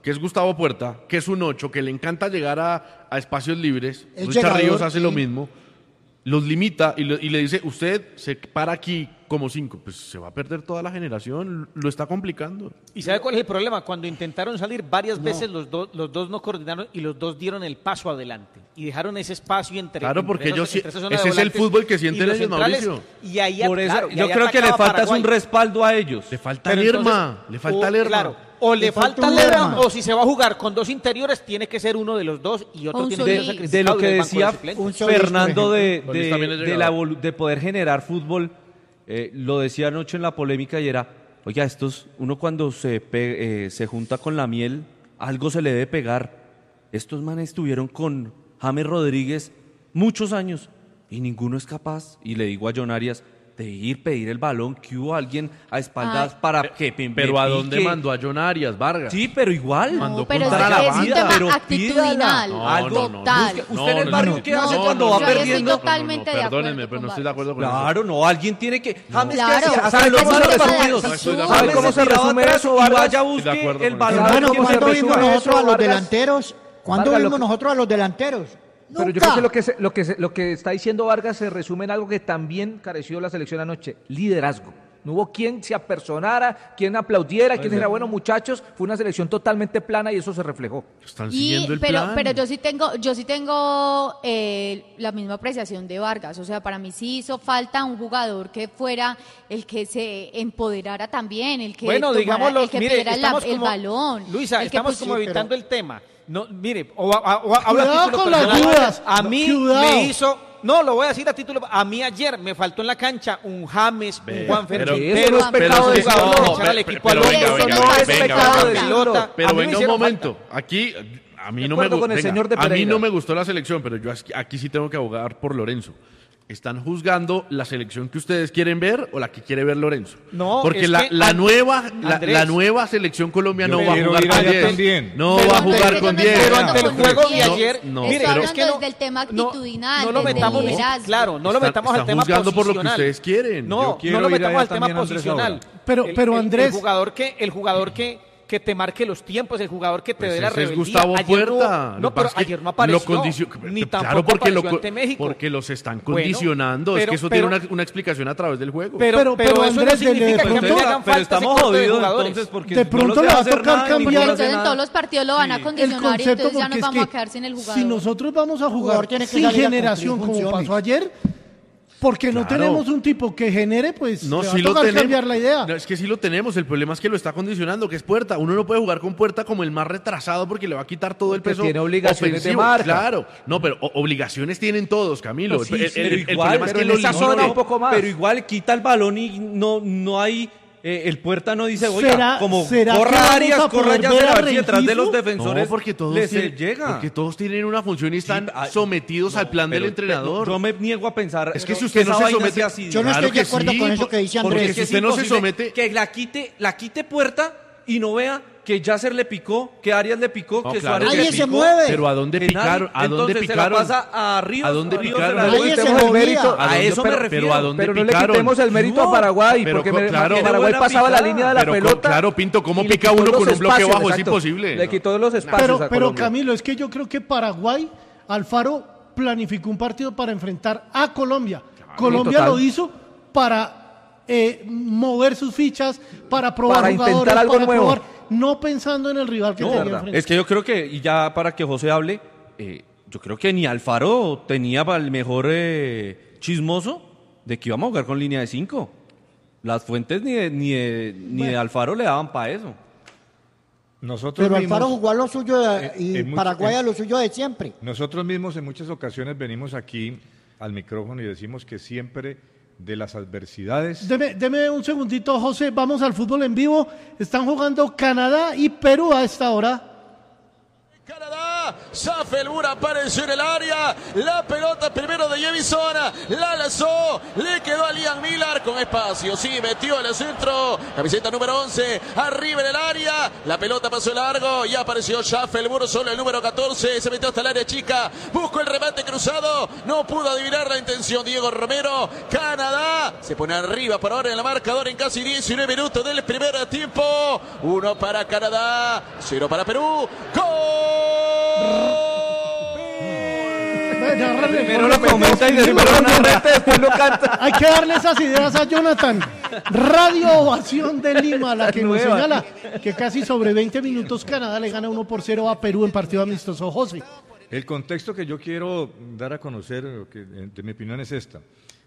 que es Gustavo Puerta, que es un ocho, que le encanta llegar a, a espacios libres, El Richard llegador, Ríos hace sí. lo mismo, los limita y, lo- y le dice, usted se para aquí como cinco, pues se va a perder toda la generación, lo está complicando. ¿Y sabe cuál es el problema? Cuando intentaron salir varias veces los, dos los dos no coordinaron y los dos dieron el paso adelante y dejaron ese espacio entre Claro, entre porque esos- ellos sí- entre esa zona de ese es el volantes fútbol que y sienten los ellos, centrales, Mauricio. Y ahí, Por eso, claro, y yo ahí creo que le atacaba falta es Paraguay. un respaldo a ellos. Le falta Pero Lerma, entonces, le falta o- Lerma. Claro, o le, Le falta, falta un Lerma, Lerma. o si se va a jugar con dos interiores, tiene que ser uno de los dos y otro Un tiene que ser Solís. sacrificado De lo en que el banco de decía suplentes. Un Solís, por Fernando de, Solís de- también es de llegador. la evolu- de poder generar fútbol, eh, lo decía anoche en la polémica y era, oiga, estos, uno cuando se, pe- eh, se junta con la miel, algo se le debe pegar. Estos manes estuvieron con James Rodríguez muchos años y ninguno es capaz, y le digo a John Arias, de ir pedir el balón, que hubo alguien a espaldas Ay. para que me- Pero me ¿a dónde pique. mandó a John Arias, Vargas? Sí, pero igual. Mandó No, pero es, contra la es un banda, tema pero actitudinal, pídala. No, Algo no, no, total. Busque- No, usted en el no, barrio, no, ¿qué no, hace no, cuando no, va yo ahí estoy perdiendo? totalmente de perdónenme, acuerdo pero no con estoy de acuerdo con Claro, no, alguien tiene que... James, Claro, ¿qué hacía? Hasta ¿sabe los cómo se balones resume? resumidos. No estoy de ¿Sabe acuerdo. cómo se tiraba resume atrás eso, y Vargas? vaya, Estoy de busque acuerdo el con balón. eso. Hermano, ¿cómo se ¿cuándo resume vimos eso, nosotros a los Vargas? delanteros? ¿Cuándo Vargas, lo vimos que- nosotros a los delanteros? Pero yo Nunca. creo que lo que, se- lo, que se- lo que está diciendo Vargas se resume en algo que también careció la selección anoche, liderazgo. No hubo quien se apersonara, quien aplaudiera, quien dijera, bueno, muchachos, fue una selección totalmente plana y eso se reflejó. Están Y, siguiendo el pero, plan. pero yo sí tengo, yo sí tengo eh, la misma apreciación de Vargas. O sea, para mí sí hizo falta un jugador que fuera el que se empoderara también, el que Bueno, tomara- digámoslo, el que mire, pidiera la- estamos el como, balón. Luisa, el que estamos pus- como sí, evitando pero- el tema. No, mire, o, a- o a- hablo a Cuidado título con las personal. dudas. A mí Cuidado. me hizo, no, lo voy a decir a título, a mí ayer me faltó en la cancha un James, un Ve, Juanfer, pero- pero, eso no es pero pecado un de jugador no, de echar al pe- equipo pero al venga, hombro, venga, no venga, es venga, pecado de venga. pelota. Pero A mí me venga un hicieron momento, aquí a mí De no me acuerdo gu- con el venga, señor de a mí Pereira. no me gustó la selección, pero yo aquí- aquí sí tengo que abogar por Lorenzo. ¿Están juzgando la selección que ustedes quieren ver o la que quiere ver Lorenzo? No, porque es la, que la An- nueva la, Andrés, la nueva selección Colombia yo no va a quiero jugar ir con allá diez. también. No Pero va a Andrés, jugar yo con no diez. estoy Pero hablando ante el con juego de diez. ayer, no, Estoy mire, pero hablando es que no, desde el tema no- actitudinal, no lo desde metamos, el liderazgo. claro, no lo Están- metamos al están tema juzgando por lo que posicional. ustedes quieren. No, Yo quiero no lo ir allá metamos al tema también, Andrés, posicional. ahora. Pero- El- pero, el- Andrés- el jugador que el jugador que que te marque los tiempos, el jugador que te Pues dé la ese es rebeldía. Gustavo Ayer Puerta. No, Lo no, que pero pasa es que ayer no apareció. lo condicio- Ni claro, tampoco porque lo, apareció co- ante México. porque los están Bueno, condicionando. es pero- que eso pero- tiene una, una explicación a través del juego. Pero, Pero- pero, pero, eso Andrés, no de- significa de que a mí pronto- me hagan pero falta ese estamos corte de jodidos jugadores. entonces porque De no pronto los le deja va a hacer tocar nada, cambiar- ninguno hace Entonces en nada. todos los partidos lo van a el condicionar y concepto, entonces ya porque nos es vamos a que quedar sin el jugador. si nosotros vamos a jugar jugador tiene que sin salir a generación cumplir como funciones. pasó ayer, porque no Claro. tenemos un tipo que genere, pues No, le va sí a lo tocar tenemos. cambiar la idea. No, es que sí lo tenemos. El problema es que lo está condicionando, que es Puerta. Uno no puede jugar con Puerta como el más retrasado porque le va a quitar todo el Porque peso. tiene obligaciones de ofensivo. marca. Claro. No, pero o- obligaciones tienen todos, Camilo. No, sí, el, el- sí, el- pero el igual, problema es pero que en lo esa limita. zona un poco más. Pero igual quita el balón y no, no hay... eh, el Puerta no dice, oiga, ¿Será- como será que corra vamos Arias, a corra poder ya ver a a ver si detrás de los Rengifo? defensores No, porque todos, les tienen, llega. porque todos tienen una función y están Sí, ah, sometidos no, al plan del pero- entrenador. pero Yo me niego a pensar Es que si usted esa no se vaina somete- sea así. Yo no Claro estoy de que acuerdo sí, con eso por- que dice porque Andrés. es que es usted no se imposible somete- que la quite, la quite Puerta y no vea que Yasser le picó, que Arias le picó, No, que claro. Suárez Nadie le se picó. mueve. Pero ¿a dónde Que picaron? nadie- ¿A dónde entonces picaron? se la pasa a Ríos. ¿A dónde Ríos picaron? se la- Nadie No le se quitemos el movía. mérito, ¿A A dónde- eso me pero- refiero. Pero ¿a dónde pero no le picaron? quitemos el mérito No, a Paraguay, pero porque co- me- claro. Paraguay Buena pasaba la picada. línea de la Pero co- pelota. claro, Pinto, ¿cómo y le pica quitó uno los con un bloque espacios, bajo? Es exacto. imposible. Le No. quitó los espacios Pero, a pero Colombia. Camilo, es que yo creo que Paraguay, Alfaro planificó un partido para enfrentar a Colombia. Colombia total. lo hizo para eh, mover sus fichas, para probar Para jugadores, intentar algo para nuevo. probar, no pensando en el rival que No, tenía verdad. enfrente. es que yo creo que, y ya para que José hable, eh, yo creo que ni Alfaro tenía para el mejor eh, chismoso de que íbamos a jugar con línea de cinco. Las fuentes ni de, ni de, ni de Alfaro le daban para eso. Nosotros Pero mismos, Alfaro jugó a lo suyo de- en- y en mucho- Paraguay en- a lo suyo de siempre. nosotros mismos en muchas ocasiones venimos aquí al micrófono y decimos que siempre de las adversidades Deme, deme un segundito, José. Vamos al fútbol en vivo. Están jugando Canadá y Perú a esta hora. Canadá Schaffelburg apareció en el área. La pelota primero de Jevison. La lanzó. Le quedó a Liam Miller con espacio. Sí, metió el centro. Camiseta número once. Arriba en el área. La pelota pasó largo. Y apareció Schaffelburg. Solo el número catorce. Se metió hasta el área chica. Buscó el remate cruzado. No pudo adivinar la intención Diego Romero. Canadá se pone arriba por ahora en el marcador en casi diecinueve minutos del primer tiempo. Uno para Canadá, cero para Perú. ¡Gol! Primero lo comenta y después lo narrete, después lo canta. Hay que darle esas ideas a Jonathan. Radio Ovación de Lima, la que nos señala que casi sobre veinte minutos Canadá le gana uno por cero a Perú en partido amistoso. José. El contexto que yo quiero dar a conocer, que de mi opinión es esta.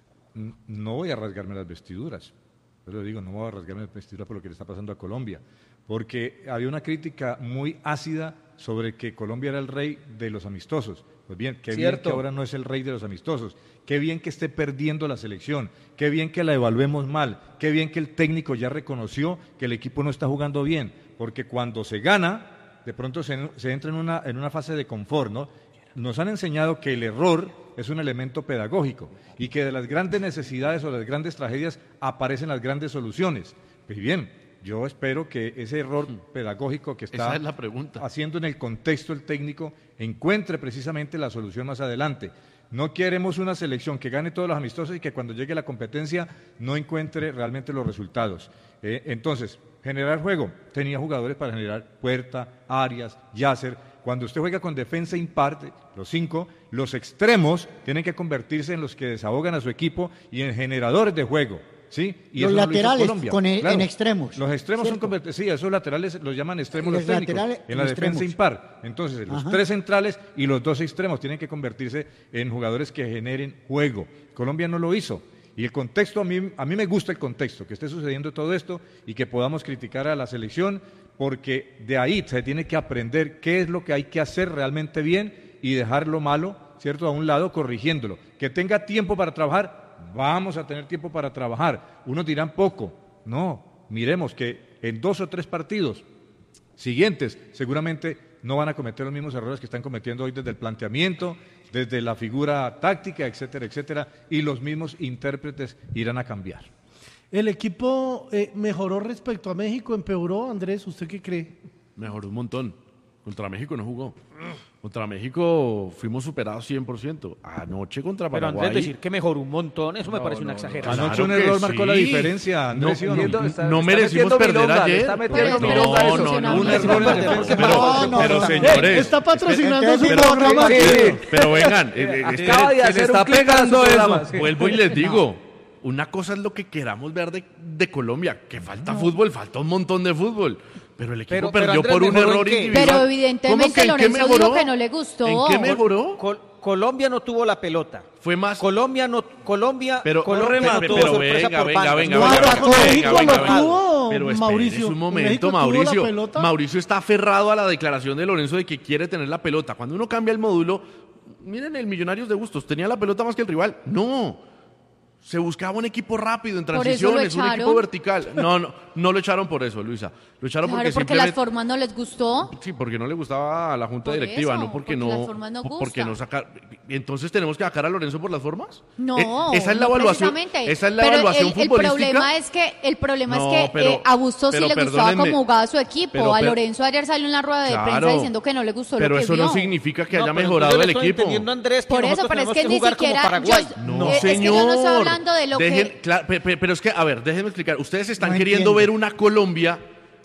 No voy a rasgarme las vestiduras. Pero digo, no voy a rasgarme las vestiduras por lo que le está pasando a Colombia. Porque había una crítica muy ácida sobre que Colombia era el rey de los amistosos. Pues bien, qué bien que ahora no es el rey de los amistosos. Qué bien que esté perdiendo la selección. Qué bien que la evaluemos mal. Qué bien que el técnico ya reconoció que el equipo no está jugando bien. Porque cuando se gana, de pronto se, se entra en una, en una fase de confort, ¿no? Nos han enseñado que el error es un elemento pedagógico y que de las grandes necesidades o de las grandes tragedias aparecen las grandes soluciones. Pues bien, yo espero que ese error pedagógico que está Esa es la pregunta. haciendo en el contexto el técnico encuentre precisamente la solución más adelante. No queremos una selección que gane todos los amistosos y que cuando llegue la competencia no encuentre realmente los resultados. Eh, entonces, generar juego. Tenía jugadores para generar Puerta, Arias, Yasser. Cuando usted juega con defensa impar, los cinco, los extremos tienen que convertirse en los que desahogan a su equipo y en generadores de juego. ¿Sí? Y los eso laterales no lo hizo con e- claro. en extremos. Los extremos ¿cierto? son convertidos, sí, esos laterales los llaman extremos los, Los técnicos, laterales, en la los defensa extremos. impar. Entonces, los Ajá. tres centrales y los dos extremos tienen que convertirse en jugadores que generen juego. Colombia no lo hizo. Y el contexto, a mí, a mí me gusta el contexto, que esté sucediendo todo esto y que podamos criticar a la selección, porque de ahí se tiene que aprender qué es lo que hay que hacer realmente bien y dejar lo malo, ¿cierto?, a un lado, corrigiéndolo. Que tenga tiempo para trabajar, vamos a tener tiempo para trabajar. Unos dirán poco. No, miremos que en dos o tres partidos siguientes seguramente no van a cometer los mismos errores que están cometiendo hoy desde el planteamiento, desde la figura táctica, etcétera, etcétera, y los mismos intérpretes irán a cambiar. ¿El equipo eh, mejoró respecto a México? ¿Empeoró, Andrés? ¿Usted qué cree? Mejoró un montón. Contra México no jugó. Contra México fuimos superados cien por ciento. Anoche contra Pero Paraguay. Andrés, decir que mejoró un montón, eso me No, parece una no, exageración. no. Anoche Claro un que error marcó sí. la diferencia, Andrés, No, ¿sí o no? metiendo- Está- no está merecimos metiendo perder milonga, ayer. le está metiendo No, milonga a eso. no, no, Un no, error no, en no, defensa. pero- No, no, pero no. señores, Está patrocinando su pero- programa. pero, pero vengan, eh, eh, Acaba de esperen, hacer se le un está clic a su pegando programa, eso. sí. Vuelvo y les digo, una cosa es lo que queramos ver de, de Colombia, que falta fútbol, falta un montón de fútbol. Pero el equipo Pero- pero, perdió Andrés, por un ¿mejoró en error qué? individual. Pero ¿Cómo evidentemente que en qué Lorenzo dijo mejoró? que no le gustó. ¿En qué mejoró? Col- Colombia no tuvo la pelota. Fue más. Colombia no, Colombia, Pero, Colombia pero, no pero, tuvo sorpresa venga, por venga, bandas. venga, No, venga, México venga, lo venga, venga. tuvo, Pero espérese Mauricio. un México momento, tuvo la Mauricio. pelota. Mauricio está aferrado a la declaración de Lorenzo de que quiere tener la pelota. Cuando uno cambia el módulo, miren el Millonarios de Bustos, ¿tenía la pelota más que el rival? No. Se buscaba un equipo rápido en Por eso lo transiciones, un equipo echaron. vertical. No, no, no lo echaron por eso, Luisa. Lo echaron Claro, porque, porque las simplemente... formas no les gustó. Sí, porque no le gustaba a la junta Por directiva, eso, no porque, porque no, las formas no porque gustan. no sacar. Entonces tenemos que sacar a Lorenzo por las formas. No, Eh, esa es la no evaluación. precisamente. Esa es la Pero evaluación el, el futbolística. problema es que el problema No, es que pero- eh, a Bustos sí pero le gustaba perdónenme. cómo jugaba su equipo. Pero- a pero- Lorenzo ayer salió en la rueda de Claro. prensa diciendo que no le gustó Pero lo que eso vio. no significa que No, haya pero mejorado entonces el le estoy equipo. entendiendo, Andrés, que Por eso, nosotros pero es tenemos que ni jugar como siquiera Paraguay. yo- No, Eh, es que señor. yo no estoy hablando de lo Dejen- que- cla- pe- pe- pero es que, a ver, déjenme explicar. Ustedes están No queriendo entiendo. ver una Colombia.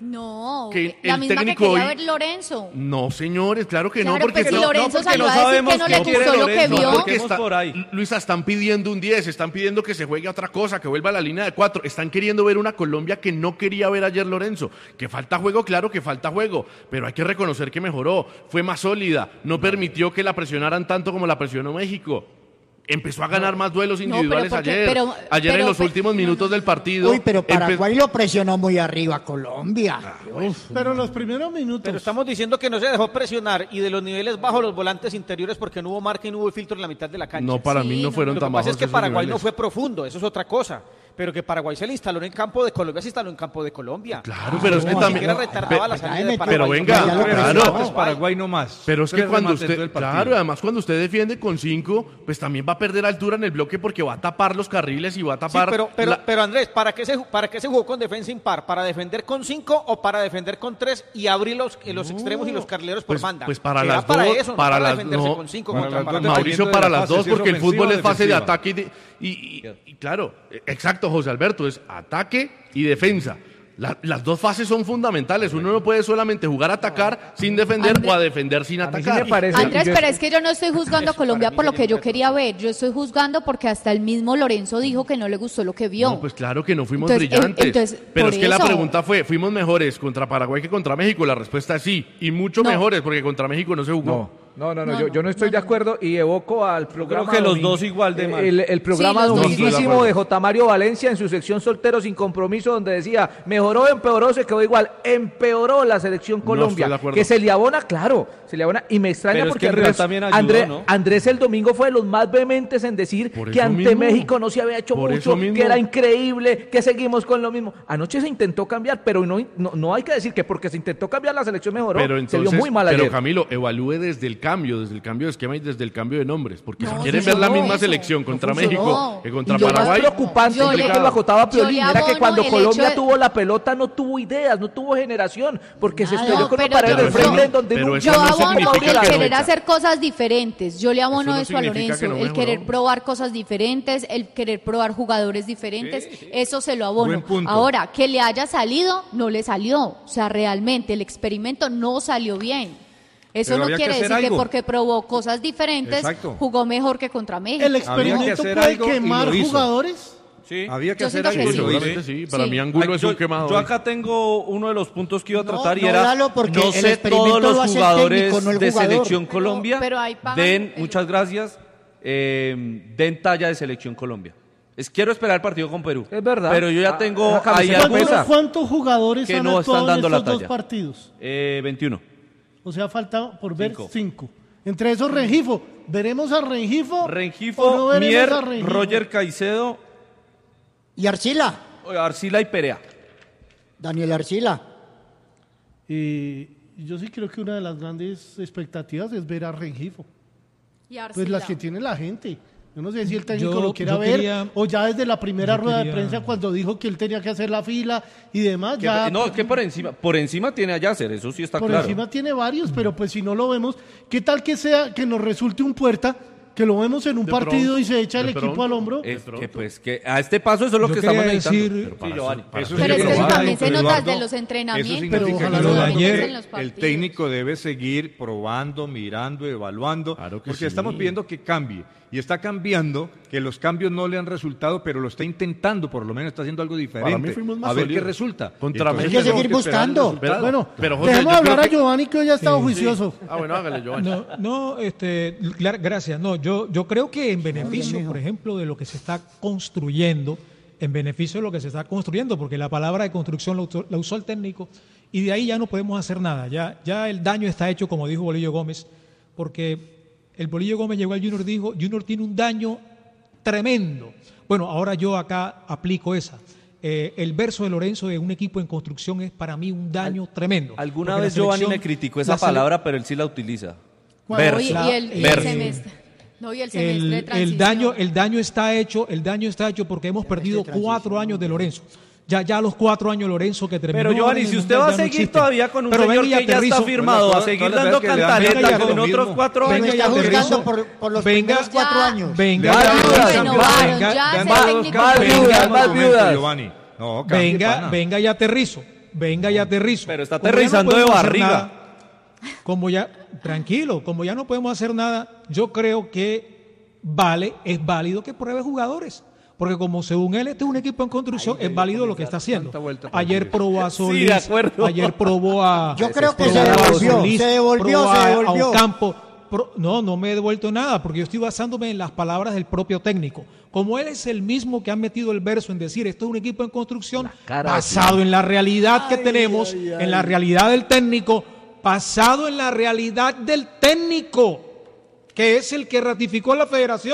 No, Que la el misma que técnico quería hoy- ver Lorenzo. No, señores, claro que Claro, no. Porque pues si no- Lorenzo porque salió no a decir sabemos que no le qué quiere gustó lo que Lorenzo, vio. No, porque Busquemos está- por ahí. Luisa, están pidiendo un diez, están pidiendo que se juegue a otra cosa, que vuelva a la línea de cuatro. Están queriendo ver una Colombia que no quería ver ayer Lorenzo. Que falta juego, claro que falta juego, pero hay que reconocer que mejoró. Fue más sólida, no permitió que la presionaran tanto como la presionó México. Empezó a ganar más duelos pero individuales porque- ayer. pero- ayer pero- en los pero- últimos minutos del partido. Uy, pero empe- Paraguay lo presionó muy arriba a Colombia. Uf. Pero los primeros minutos. Pero estamos diciendo que no se dejó presionar y de los niveles bajos los volantes interiores porque no hubo marca y no hubo filtro en la mitad de la cancha. No, para Sí, mí no no, fueron Lo tan que pasa bajos es que esos Paraguay niveles. no fue profundo, eso es otra cosa. pero que Paraguay se le instaló en campo de Colombia, se instaló en campo de Colombia. Claro, pero es que Ni también... siquiera retardaba la salida de Paraguay. Pero venga, Tres claro. remates Paraguay no más. Pero es que Tres cuando remates en todo usted, el partido. claro, y además cuando usted defiende con cinco, pues también va a perder altura en el bloque porque va a tapar los carriles y va a Sí, tapar... pero, pero, la- pero Andrés, ¿para qué, se, ¿para qué se jugó con defensa impar? ¿Para defender con cinco o para defender con tres y abrir los, eh, los extremos y los carrileros por Pues, banda? pues para Era las para dos, eso, no para, para las defenderse no, con cinco para contra las dos, Paraguay. Mauricio, dependiendo para de la las fase, dos, si es porque el ofensiva fútbol o es fase de defensiva. ataque y, de- y, y- y claro, exacto, José Alberto, es ataque y defensa. La- las dos fases son fundamentales. Uno no puede solamente jugar a atacar sin defender André- o a defender sin A mí sí atacar. me parece- Andrés, yo- pero es que yo no estoy juzgando a Colombia por lo que yo quería ver. Yo estoy juzgando porque hasta el mismo Lorenzo dijo que no le gustó lo que vio. No, pues claro que no fuimos Entonces, brillantes. eh, entonces, pero por es que la eso. pregunta fue, ¿fuimos mejores contra Paraguay que contra México? La respuesta es sí. Y mucho No. mejores porque contra México no se jugó. No. No, no, no, No, yo, no, yo no estoy no, de no. acuerdo y evoco al programa. que los domin- dos igual de mal. El, el programa Sí, los dos dominguísimo igual. de J. Mario Valencia en su sección Soltero sin Compromiso, donde decía: mejoró, empeoró, se quedó igual. Empeoró la selección Colombia. estoy de acuerdo. Que se le abona, claro, se le abona. Y me extraña Pero es porque que el Real Andrés, también ayudó, Andrés, ¿no? Andrés el domingo fue de los más vehementes en decir Por que eso ante mismo. México no se había hecho Por mucho, eso mismo. que era increíble, que seguimos con lo mismo. Anoche se intentó cambiar, pero no, no, no hay que decir que porque se intentó cambiar la selección mejoró. Pero se entonces, vio muy mal pero ayer. Camilo, evalúe desde el cambio, desde el cambio de esquema y desde el cambio de nombres. Porque No, si quieren no ver la funcionó misma eso. selección contra No funcionó. México que contra Y lo Paraguay, más preocupante, Yo y le- que lo acotaba yo le Piolín, era que abono cuando el Colombia hecho de- tuvo la pelota no tuvo ideas, no tuvo generación, porque se Nada, estrelló con una pero pared yo- del frente yo- en donde pero nunca eso Yo no abono significa el que no querer meta. hacer cosas diferentes. Yo le abono Eso no eso a significa Lorenzo. que no el mejoró. querer probar cosas diferentes, el querer probar jugadores diferentes, eso se lo abono. Buen punto. Ahora, que le haya salido, no le salió. O sea, realmente el experimento no salió bien. Eso Pero no había que quiere hacer decir que algo. porque probó cosas diferentes, Exacto. jugó mejor que contra México. El experimento hacer puede algo y quemar lo hizo. jugadores. Sí. Había que Yo hacer siento algo que y sí, lo hizo. seguramente sí. Para Sí. mí Angulo Ay, es yo, un quemado. yo acá tengo uno de los puntos que iba a No, tratar y no, era Lalo, porque no el sé experimento todos los lo hace el jugadores técnico, no el de jugador. selección Pero- Colombia pero ahí pagan den, el- muchas gracias, eh, den talla de selección Colombia. Es, quiero esperar el partido con Perú. Es verdad. Pero yo ya Ah, tengo esa camiseta ahí pesa. algunos, ¿Cuántos, cuántos jugadores que han no están actuado en dando la estos dos talla. partidos? eh, veintiuno. O sea, falta por ver Cinco. cinco. Entre esos Rengifo. ¿Veremos a Rengifo? ¿O no Rengifo, veremos Mier, a Rengifo? Roger Caicedo, Y Arcila, Arcila y Perea. Daniel Arcila. Y yo sí creo que una de las grandes expectativas es ver a Rengifo. Y Pues Arcila. las que tiene la gente. Yo no sé si el técnico Yo- lo quiera yo ver quería- o ya desde la primera yo rueda de quería- prensa cuando dijo que él tenía que hacer la fila y demás. Que- ya no, que por encima, por encima tiene a Yasser, eso sí está por claro. encima tiene varios, pero pues si no lo vemos, ¿qué tal que sea que nos resulte un Puerta, que lo vemos en un De partido pronto, y se echa el de equipo pronto. al hombro? Es que pues que a este paso eso es lo Yo que estamos quería necesitando. decir- Pero para sí, Giovanni. eso- para Eso eso Pero sí es que que lo eso haga, también se doctor nota Eduardo. desde los entrenamientos. Eso significa Pero que ojalá el lo de técnico- ayer- en los el partidos. técnico debe seguir probando, mirando, evaluando, Claro que porque sí. estamos pidiendo que cambie. Y está cambiando, que los cambios no le han resultado, pero lo está intentando, por lo menos está haciendo algo diferente. Para mí fuimos más a ver sólidos. qué resulta. Contra Entonces, México. Hay que tenemos seguir esperar el buscando. resultado. Bueno, pero, José, dejemos yo hablar creo a que- Giovanni que hoy ya ha estado juicioso. Ah, bueno, hágale, Giovanni. No, no, este, clar- gracias. No, yo, yo creo que en beneficio, por ejemplo, de lo que se está construyendo, en beneficio de lo que se está construyendo, porque la palabra de construcción la usó, la usó el técnico, y de ahí ya no podemos hacer nada. Ya, ya el daño está hecho, como dijo Bolillo Gómez, porque el Bolillo Gómez llegó al Junior y dijo, Junior tiene un daño tremendo. Bueno, ahora yo acá aplico esa. Eh, el verso de Lorenzo de un equipo en construcción es para mí un daño tremendo. Alguna Porque la vez Giovanni selección- me criticó la esa sele- palabra, pero él sí la utiliza. Bueno, Oye, Verso. y el, y el Verso. semestre. No, y el semestre de el, el transición. daño el daño está hecho el daño está hecho porque hemos perdido cuatro años de Lorenzo. Ya ya los cuatro años Lorenzo que terminó. Pero Giovanni, en el si usted Mundial va a ya no seguir existe. todavía con un Pero señor venga y que ya está aterrizo. firmado, a Todas seguir las dando veces que le dan cantaleta venga, con lo otros mismo. cuatro Venga, años. Está ya aterrizo. juzgando por, por los Venga. primeros cuatro Ya. años. Venga, Más ya viudas, aterrizo. renovaron, Venga, ya venga, ese Más técnico más fue- viudas, más viudas. Giovanni. No, cambie, venga, pana. venga y aterrizo. Venga y aterrizo. Pero está Como ya no aterrizando de podemos hacer barriga. nada, como ya, tranquilo, como ya no podemos hacer nada, yo creo que vale, es válido que pruebe jugadores. Porque como según él este es un equipo en construcción, es válido lo que está haciendo. tanta vuelta para Ayer decir probó a Solís, Sí, de acuerdo. ayer probó a... Yo creo que probó se a devolvió, Solís, se devolvió, probó se a- devolvió. A Ocampo. Pro- no, no me he devuelto nada, porque yo estoy basándome en las palabras del propio técnico. Como él es el mismo que ha metido el verso en decir esto es un equipo en construcción, cara de basado en la realidad que tenemos, en la realidad del técnico, basado en la realidad del técnico, que es el que ratificó la federación,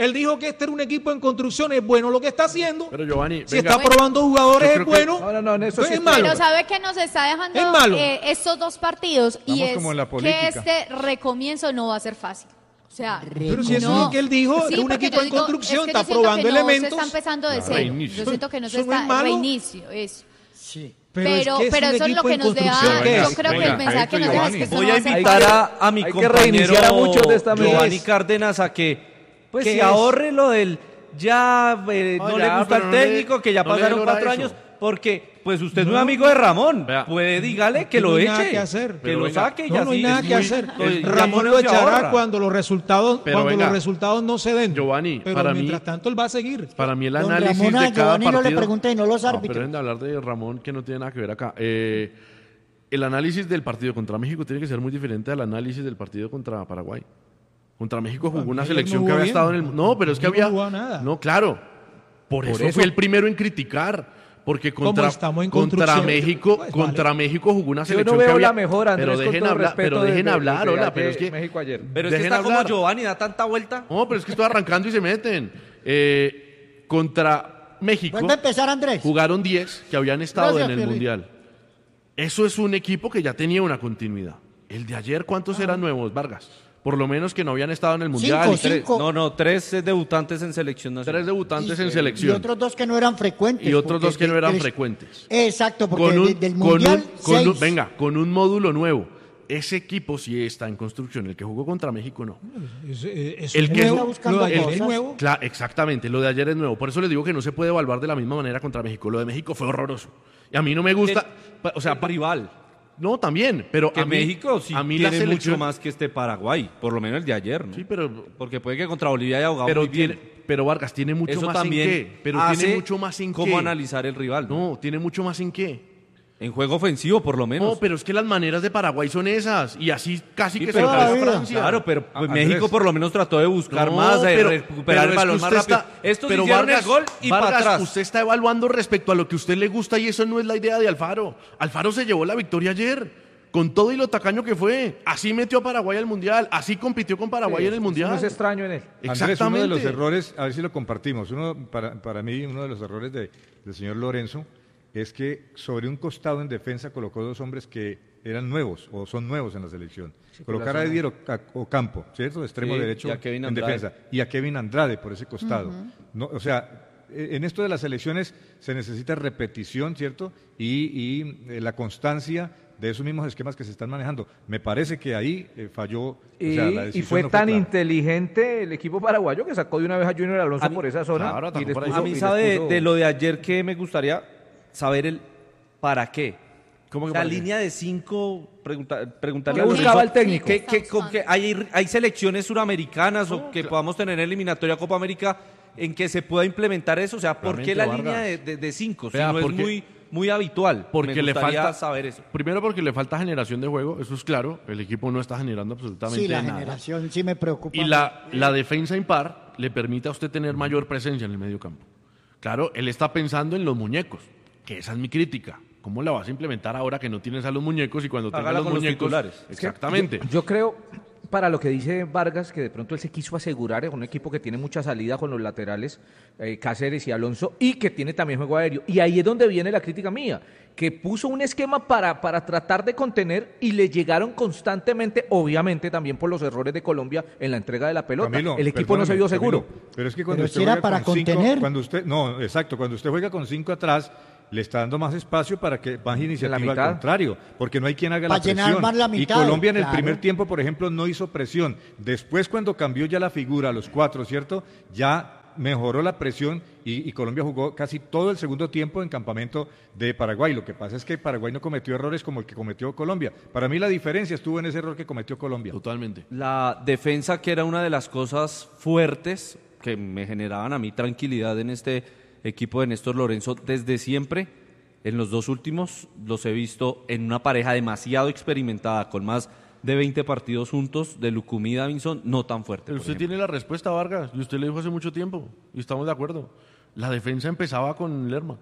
Él dijo que este era un equipo en construcción, es bueno lo que está haciendo. Pero Giovanni, si venga. está probando jugadores, Yo es creo que- bueno. No, no, no, en eso Entonces sí es estoy- malo. Pero ¿sabe que nos está dejando Es malo. eh, estos dos partidos? Y Estamos es como en la que política. este recomienzo no va a ser fácil. O sea, Pero si eso no. es lo que él dijo, Sí, es un porque equipo yo en digo, construcción, es que yo está siento probando que no elementos. se está empezando de Claro, cero. reinicio. Yo siento que no se ¿Eso no es está malo? reinicio, eso. Sí. Pero, Pero, es que es pero un eso es lo equipo que en nos deja, construcción, ¿qué yo es? creo que Venga, el mensaje que nos Giovanni. deja es que esto Voy no a va a ser invitar fácil. a, a mi Hay que compañero reiniciar a muchos de esta mesa. Giovanni es? Cárdenas a que pues ¿Qué se es? ahorre lo del ya eh, No, no, ya, le gusta pero el no le- técnico, que ya no le pasaron logra cuatro eso. años, porque pues usted es un amigo de Ramón, Vea. puede dígale que No lo hay eche, nada que hacer. que Pero lo venga. saque y No, ya no hay sí, nada es que muy- hacer. pues, ya Ramón con lo eso se echará ahorra. cuando los resultados, Pero cuando venga. los resultados no se den. Giovanni, pero para mí- mientras tanto él va a seguir. Para mí el Don análisis Ramón, a de cada Giovanni no le partido... pregunté, no los No, árbitros. pero dejen de hablar de Ramón, que no tiene nada que ver acá. Eh, el análisis del partido contra México tiene que ser muy diferente al análisis del partido contra Paraguay. Contra México jugó una ayer selección no que jugó había bien. estado en el... No, pero es que No había... jugó nada. No, claro. Por, eso, eso- fui el primero en criticar. Porque Como contra, estamos en contra construcción, México, pues, contra vale. México jugó una Yo selección no veo que había... la mejor, Andrés, pero con dejen todo hablar, respeto pero de- dejen de- hablar, de- hola, de pero es que... México ayer. Pero es que dejen está como hablar. Giovanni, da tanta vuelta. No, pero es que estoy arrancando y se meten. Eh, contra México Vuelve a empezar, Andrés. jugaron diez que habían estado Gracias, en el Piolín. Mundial. Eso es un equipo que ya tenía una continuidad. El de ayer, ¿cuántos eran nuevos, Vargas? Por lo menos que no habían estado en el Mundial. Cinco, Y tres- cinco. No, no, tres eh, debutantes en selección nacional. Tres debutantes en Y selección. otros dos que no eran frecuentes. Y otros porque dos que no de- eran de- frecuentes. Exacto, porque Con un, de- del con Mundial, un- con un- seis. venga, con un módulo nuevo. Ese equipo sí está en construcción. El que jugó contra México no. Es, eh, es El nuevo, que- Está buscando lo de ayer es cosas. nuevo. Cla- exactamente, lo de ayer es nuevo. Por eso les digo que no se puede evaluar de la misma manera contra México. Lo de México fue horroroso. Y a mí no me gusta. El- pa- o sea, el pa- rival. no, también. Pero Que a mí, México sí a mí la tiene selección, mucho más que este Paraguay, por lo menos el de ayer, ¿no? Sí, pero, Porque puede que contra Bolivia haya jugado pero, muy bien. tiene, pero Vargas tiene mucho Eso más también en qué. Pero hace tiene mucho más en cómo qué. analizar el rival. ¿no? No, tiene mucho más en qué. En juego ofensivo, por lo menos. No, pero es que las maneras de Paraguay son esas. Y así casi Sí, que pero se toda fue la a vida. Francia. Claro, pero pues, Andrés. México por lo menos trató de buscar No, más, de pero- recuperar pero el es balón que más usted rápido. está- Estos pero hicieron Vargas, el gol y Vargas, para atrás. usted está evaluando respecto a lo que a usted le gusta y eso no es la idea de Alfaro. Alfaro se llevó la victoria ayer. Con todo y lo tacaño que fue. Así metió a Paraguay al Mundial. Así compitió con Paraguay en el Eso Mundial. no es extraño en él. Andrés, Exactamente. uno de los errores, a ver si lo compartimos, uno, para, para mí uno de los errores de- del señor Lorenzo es que sobre un costado en defensa colocó dos hombres que eran nuevos o son nuevos en la selección. Colocar a Edier Oca- Ocampo, ¿cierto? De extremo Sí, derecho y a Kevin en Andrade. defensa. Y a Kevin Andrade por ese costado. No, o sea, eh, en esto de las elecciones se necesita repetición, ¿cierto? Y, y, eh, la constancia de esos mismos esquemas que se están manejando. Me parece que ahí eh, falló. o Y, sea, la y decisión fue no tan clara. inteligente el equipo paraguayo que sacó de una vez a Junior Alonso A mí- por esa zona. claro, y atacó les por ahí. puso- A mí y les sabe puso- de lo de ayer que me gustaría saber el para qué. ¿Cómo que La para qué? línea de cinco, pregunta- preguntarle ¿Qué a buscaba Lorenzo, el técnico? ¿Qué- qué- con qué- hay, hay selecciones suramericanas o que podamos tener eliminatoria Copa América en que se pueda implementar eso? O sea, ¿por qué la Realmente, línea de, Vargas. de- de cinco? Si Vea, no es porque- muy, muy habitual. Porque me le gustaría falta saber eso. Primero porque le falta generación de juego, eso es claro. El equipo no está generando absolutamente Sí, la nada. generación sí me preocupa. Y la, la defensa impar le permite a usted tener mayor presencia en el medio campo. Claro, él está pensando en los muñecos, que esa es mi crítica. ¿Cómo la vas a implementar ahora que no tienes a los muñecos y cuando tengas Hágala los con los muñecos? titulares. Es que Exactamente. Yo, yo creo, para lo que dice Vargas, que de pronto él se quiso asegurar, es un equipo que tiene mucha salida con los laterales, eh, Cáceres y Alonso, y que tiene también juego aéreo. Y ahí es donde viene la crítica mía, que puso un esquema para, para tratar de contener y le llegaron constantemente, obviamente también por los errores de Colombia en la entrega de la pelota. Camilo, el equipo no se perdóneme, vio seguro. Camilo, pero es que cuando Pero usted si era juega para con cinco- contener. cuando usted, no, exacto, cuando usted juega con cinco atrás, le está dando más espacio para que baje iniciativa al mitad. contrario, porque no hay quien haga Para la llenar presión. más la y mitad, Colombia en el claro. primer tiempo, por ejemplo, no hizo presión. Después, cuando cambió ya la figura a los cuatro, ¿cierto? Ya mejoró la presión y, y Colombia jugó casi todo el segundo tiempo en campamento de Paraguay. Lo que pasa es que Paraguay no cometió errores como el que cometió Colombia. Para mí la diferencia estuvo en ese error que cometió Colombia. Totalmente. La defensa, que era una de las cosas fuertes que me generaban a mí tranquilidad en este equipo de Néstor Lorenzo desde siempre. En los dos últimos los he visto en una pareja demasiado experimentada, con más de veinte partidos juntos, de Lucumí y Davinson, no tan fuerte. Pero por usted ejemplo. tiene la respuesta, Vargas, y usted le dijo hace mucho tiempo, y estamos de acuerdo. La defensa empezaba con Lerma.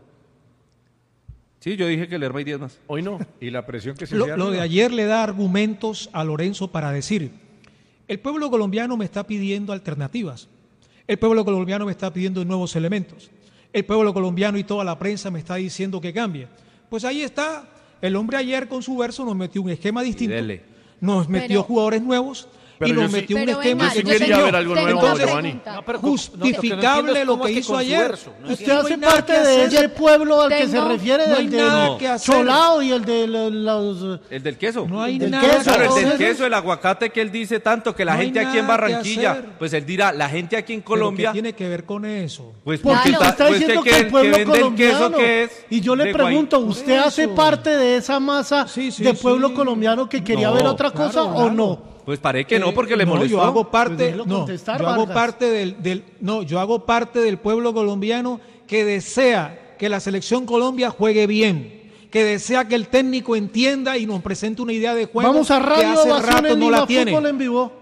Sí, yo dije que Lerma y diez más. Hoy no. Y la presión que se Lo, hacía lo de arriba. ayer le da argumentos a Lorenzo para decir, el pueblo colombiano me está pidiendo alternativas. El pueblo colombiano me está pidiendo nuevos elementos. El pueblo colombiano y toda la prensa me está diciendo que cambie. Pues ahí está. El hombre ayer con su verso nos metió un esquema distinto. Nos metió Pero- jugadores nuevos. Pero y nos yo sí- metió un Pero esquema venga, sí yo quería tengo- ver algo tengo nuevo, una Giovanni. pregunta. No, pero justificable lo que hizo ayer. Usted No hay hace nada parte que de hacer. ese pueblo al que se Tengo- refiere, no hay el de nada que hacer. Cholao y el de los... los- El del queso. No hay Del nada queso, que Claro, el hacer. del queso, el aguacate que él dice tanto, que la No hay gente aquí en nada que Barranquilla, hacer. pues él dirá, la gente aquí en ¿Pero Colombia, qué tiene que ver con eso? pues Porque porque usted está pues diciendo que, que el pueblo vende el queso colombiano... que es y yo le de pregunto, Guay- ¿usted Por hace eso. parte de esa masa Sí, sí, de pueblo sí. colombiano que quería No, ver otra claro, cosa o claro. no? Pues parece que no, Eh, porque le no, molestó. yo hago Pues parte, déjelo no, contestar, yo hago Vargas. parte del, del, no, yo hago parte del pueblo colombiano que desea que la selección Colombia juegue bien, que desea que el técnico entienda y nos presente una idea de juego Vamos a que Radio hace Ovación rato en no Lima la tiene. Fútbol en vivo.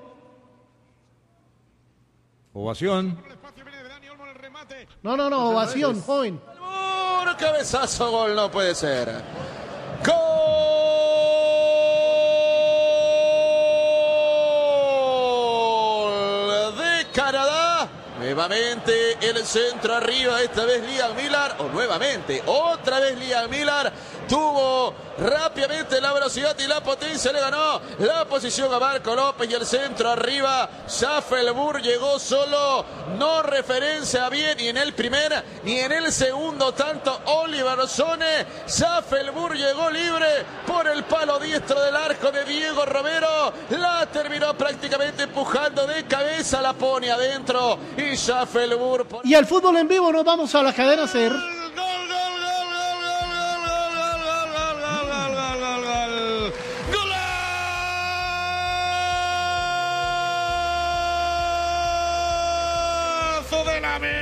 Ovación. No, no, no, ovación, joven. Un cabezazo, gol, no puede ser. Gol de Canadá. Nuevamente el centro arriba, esta vez Liam Millar, o nuevamente, otra vez Liam Millar, tuvo rápidamente la velocidad y la potencia, le ganó la posición a Marco López y el centro arriba, Schaffelburg llegó solo, no referencia bien ni en el primer ni en el segundo tanto Oliver Sone, Schaffelburg llegó libre por el palo diestro del arco de Diego Romero, la terminó prácticamente empujando de cabeza, la pone adentro y Schaffelburg... por- Y al fútbol en vivo nos vamos a la cadena SER. ¡Golazo de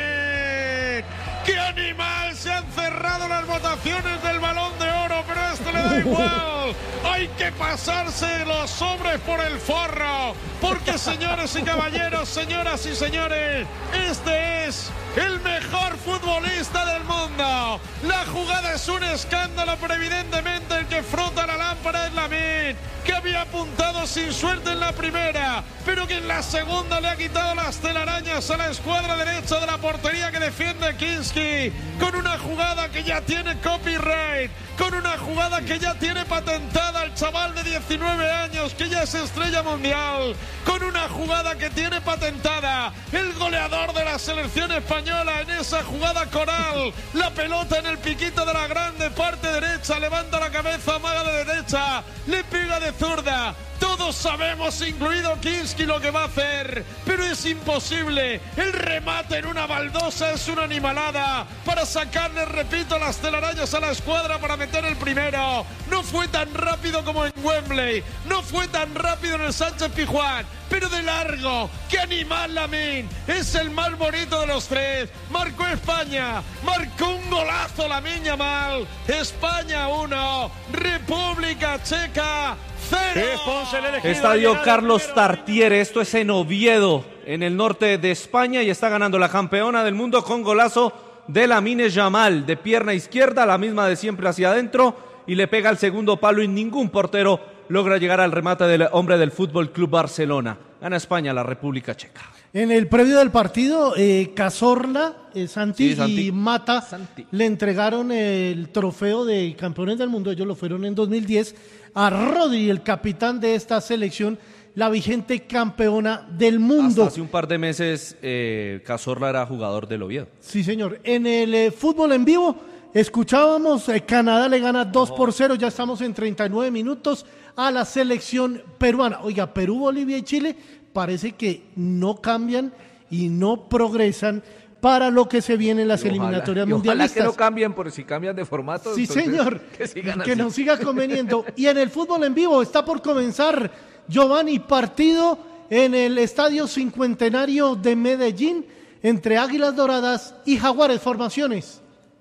Lamin! ¡Qué animal! Se han cerrado las votaciones del Balón de Oro, pero a esto le da igual. Hay que pasarse los sobres por el forro, porque señores y caballeros, señoras y señores, este es el mejor futbolista del mundo. La jugada es un escándalo, pero evidentemente el que frota la lámpara es Lamin, que había apuntado sin suerte en la primera, pero que en la segunda le ha quitado las telarañas a la escuadra derecha de la portería que defiende Kinski, con una jugada que ya tiene copyright, con una jugada que ya tiene patentada el chaval de diecinueve años, que ya es estrella mundial, con una jugada que tiene patentada el goleador de la selección española en esa jugada coral, la pelota en el piquito de la grande parte derecha, levanta la cabeza, amaga de derecha, le pega de zurda. Todos sabemos, incluido Kinski, lo que va a hacer, pero es imposible. El remate en una baldosa es una animalada para sacarle, repito, las telarañas a la escuadra para meter el primero. No fue tan rápido como en Wembley, no fue tan rápido en el Sánchez Pizjuán, pero de largo. ¡Qué animal Lamin! Es el más bonito de los tres. Marcó España, marcó un golazo Lamin Yamal. España uno, República Checa cero. Estadio Carlos Tartiere, esto es en Oviedo, en el norte de España, y está ganando la campeona del mundo con golazo de Lamine Yamal, de pierna izquierda, la misma de siempre hacia adentro, y le pega al segundo palo y ningún portero logra llegar al remate del hombre del Fútbol Club Barcelona. Gana España, la República Checa. En el previo del partido, eh, Cazorla, eh, Santi, Sí, Santi. y Mata Santi. le entregaron el trofeo de campeones del mundo, ellos lo fueron en dos mil diez, a Rodri, el capitán de esta selección, la vigente campeona del mundo. Hasta hace un par de meses eh, Cazorla era jugador del Oviedo. Sí, señor. En el eh, fútbol en vivo, escuchábamos, eh, Canadá le gana dos por cero, ya estamos en treinta y nueve minutos a la selección peruana. Oiga, Perú, Bolivia y Chile parece que no cambian y no progresan para lo que se viene en las Y ojalá- eliminatorias y ojalá mundialistas. que no cambien, porque si cambian de formato. Sí, entonces, señor. Que sigan Que así. nos siga conveniendo. Y en el fútbol en vivo está por comenzar, Giovanni, partido en el Estadio Cincuentenario de Medellín entre Águilas Doradas y Jaguares. Formaciones.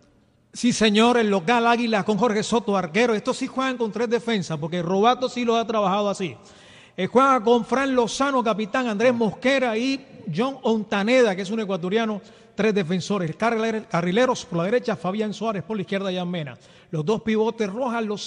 Sí, señor, el local Águilas con Jorge Soto, arquero. Estos sí juegan con tres defensas, porque Robato sí los ha trabajado así. Eh, juega con Fran Lozano, capitán, Andrés Mosquera y John Ontaneda, que es un ecuatoriano, tres defensores. Carrileros por la derecha, Fabián Suárez por la izquierda, Jan Mena. Los dos pivotes, Rojas, los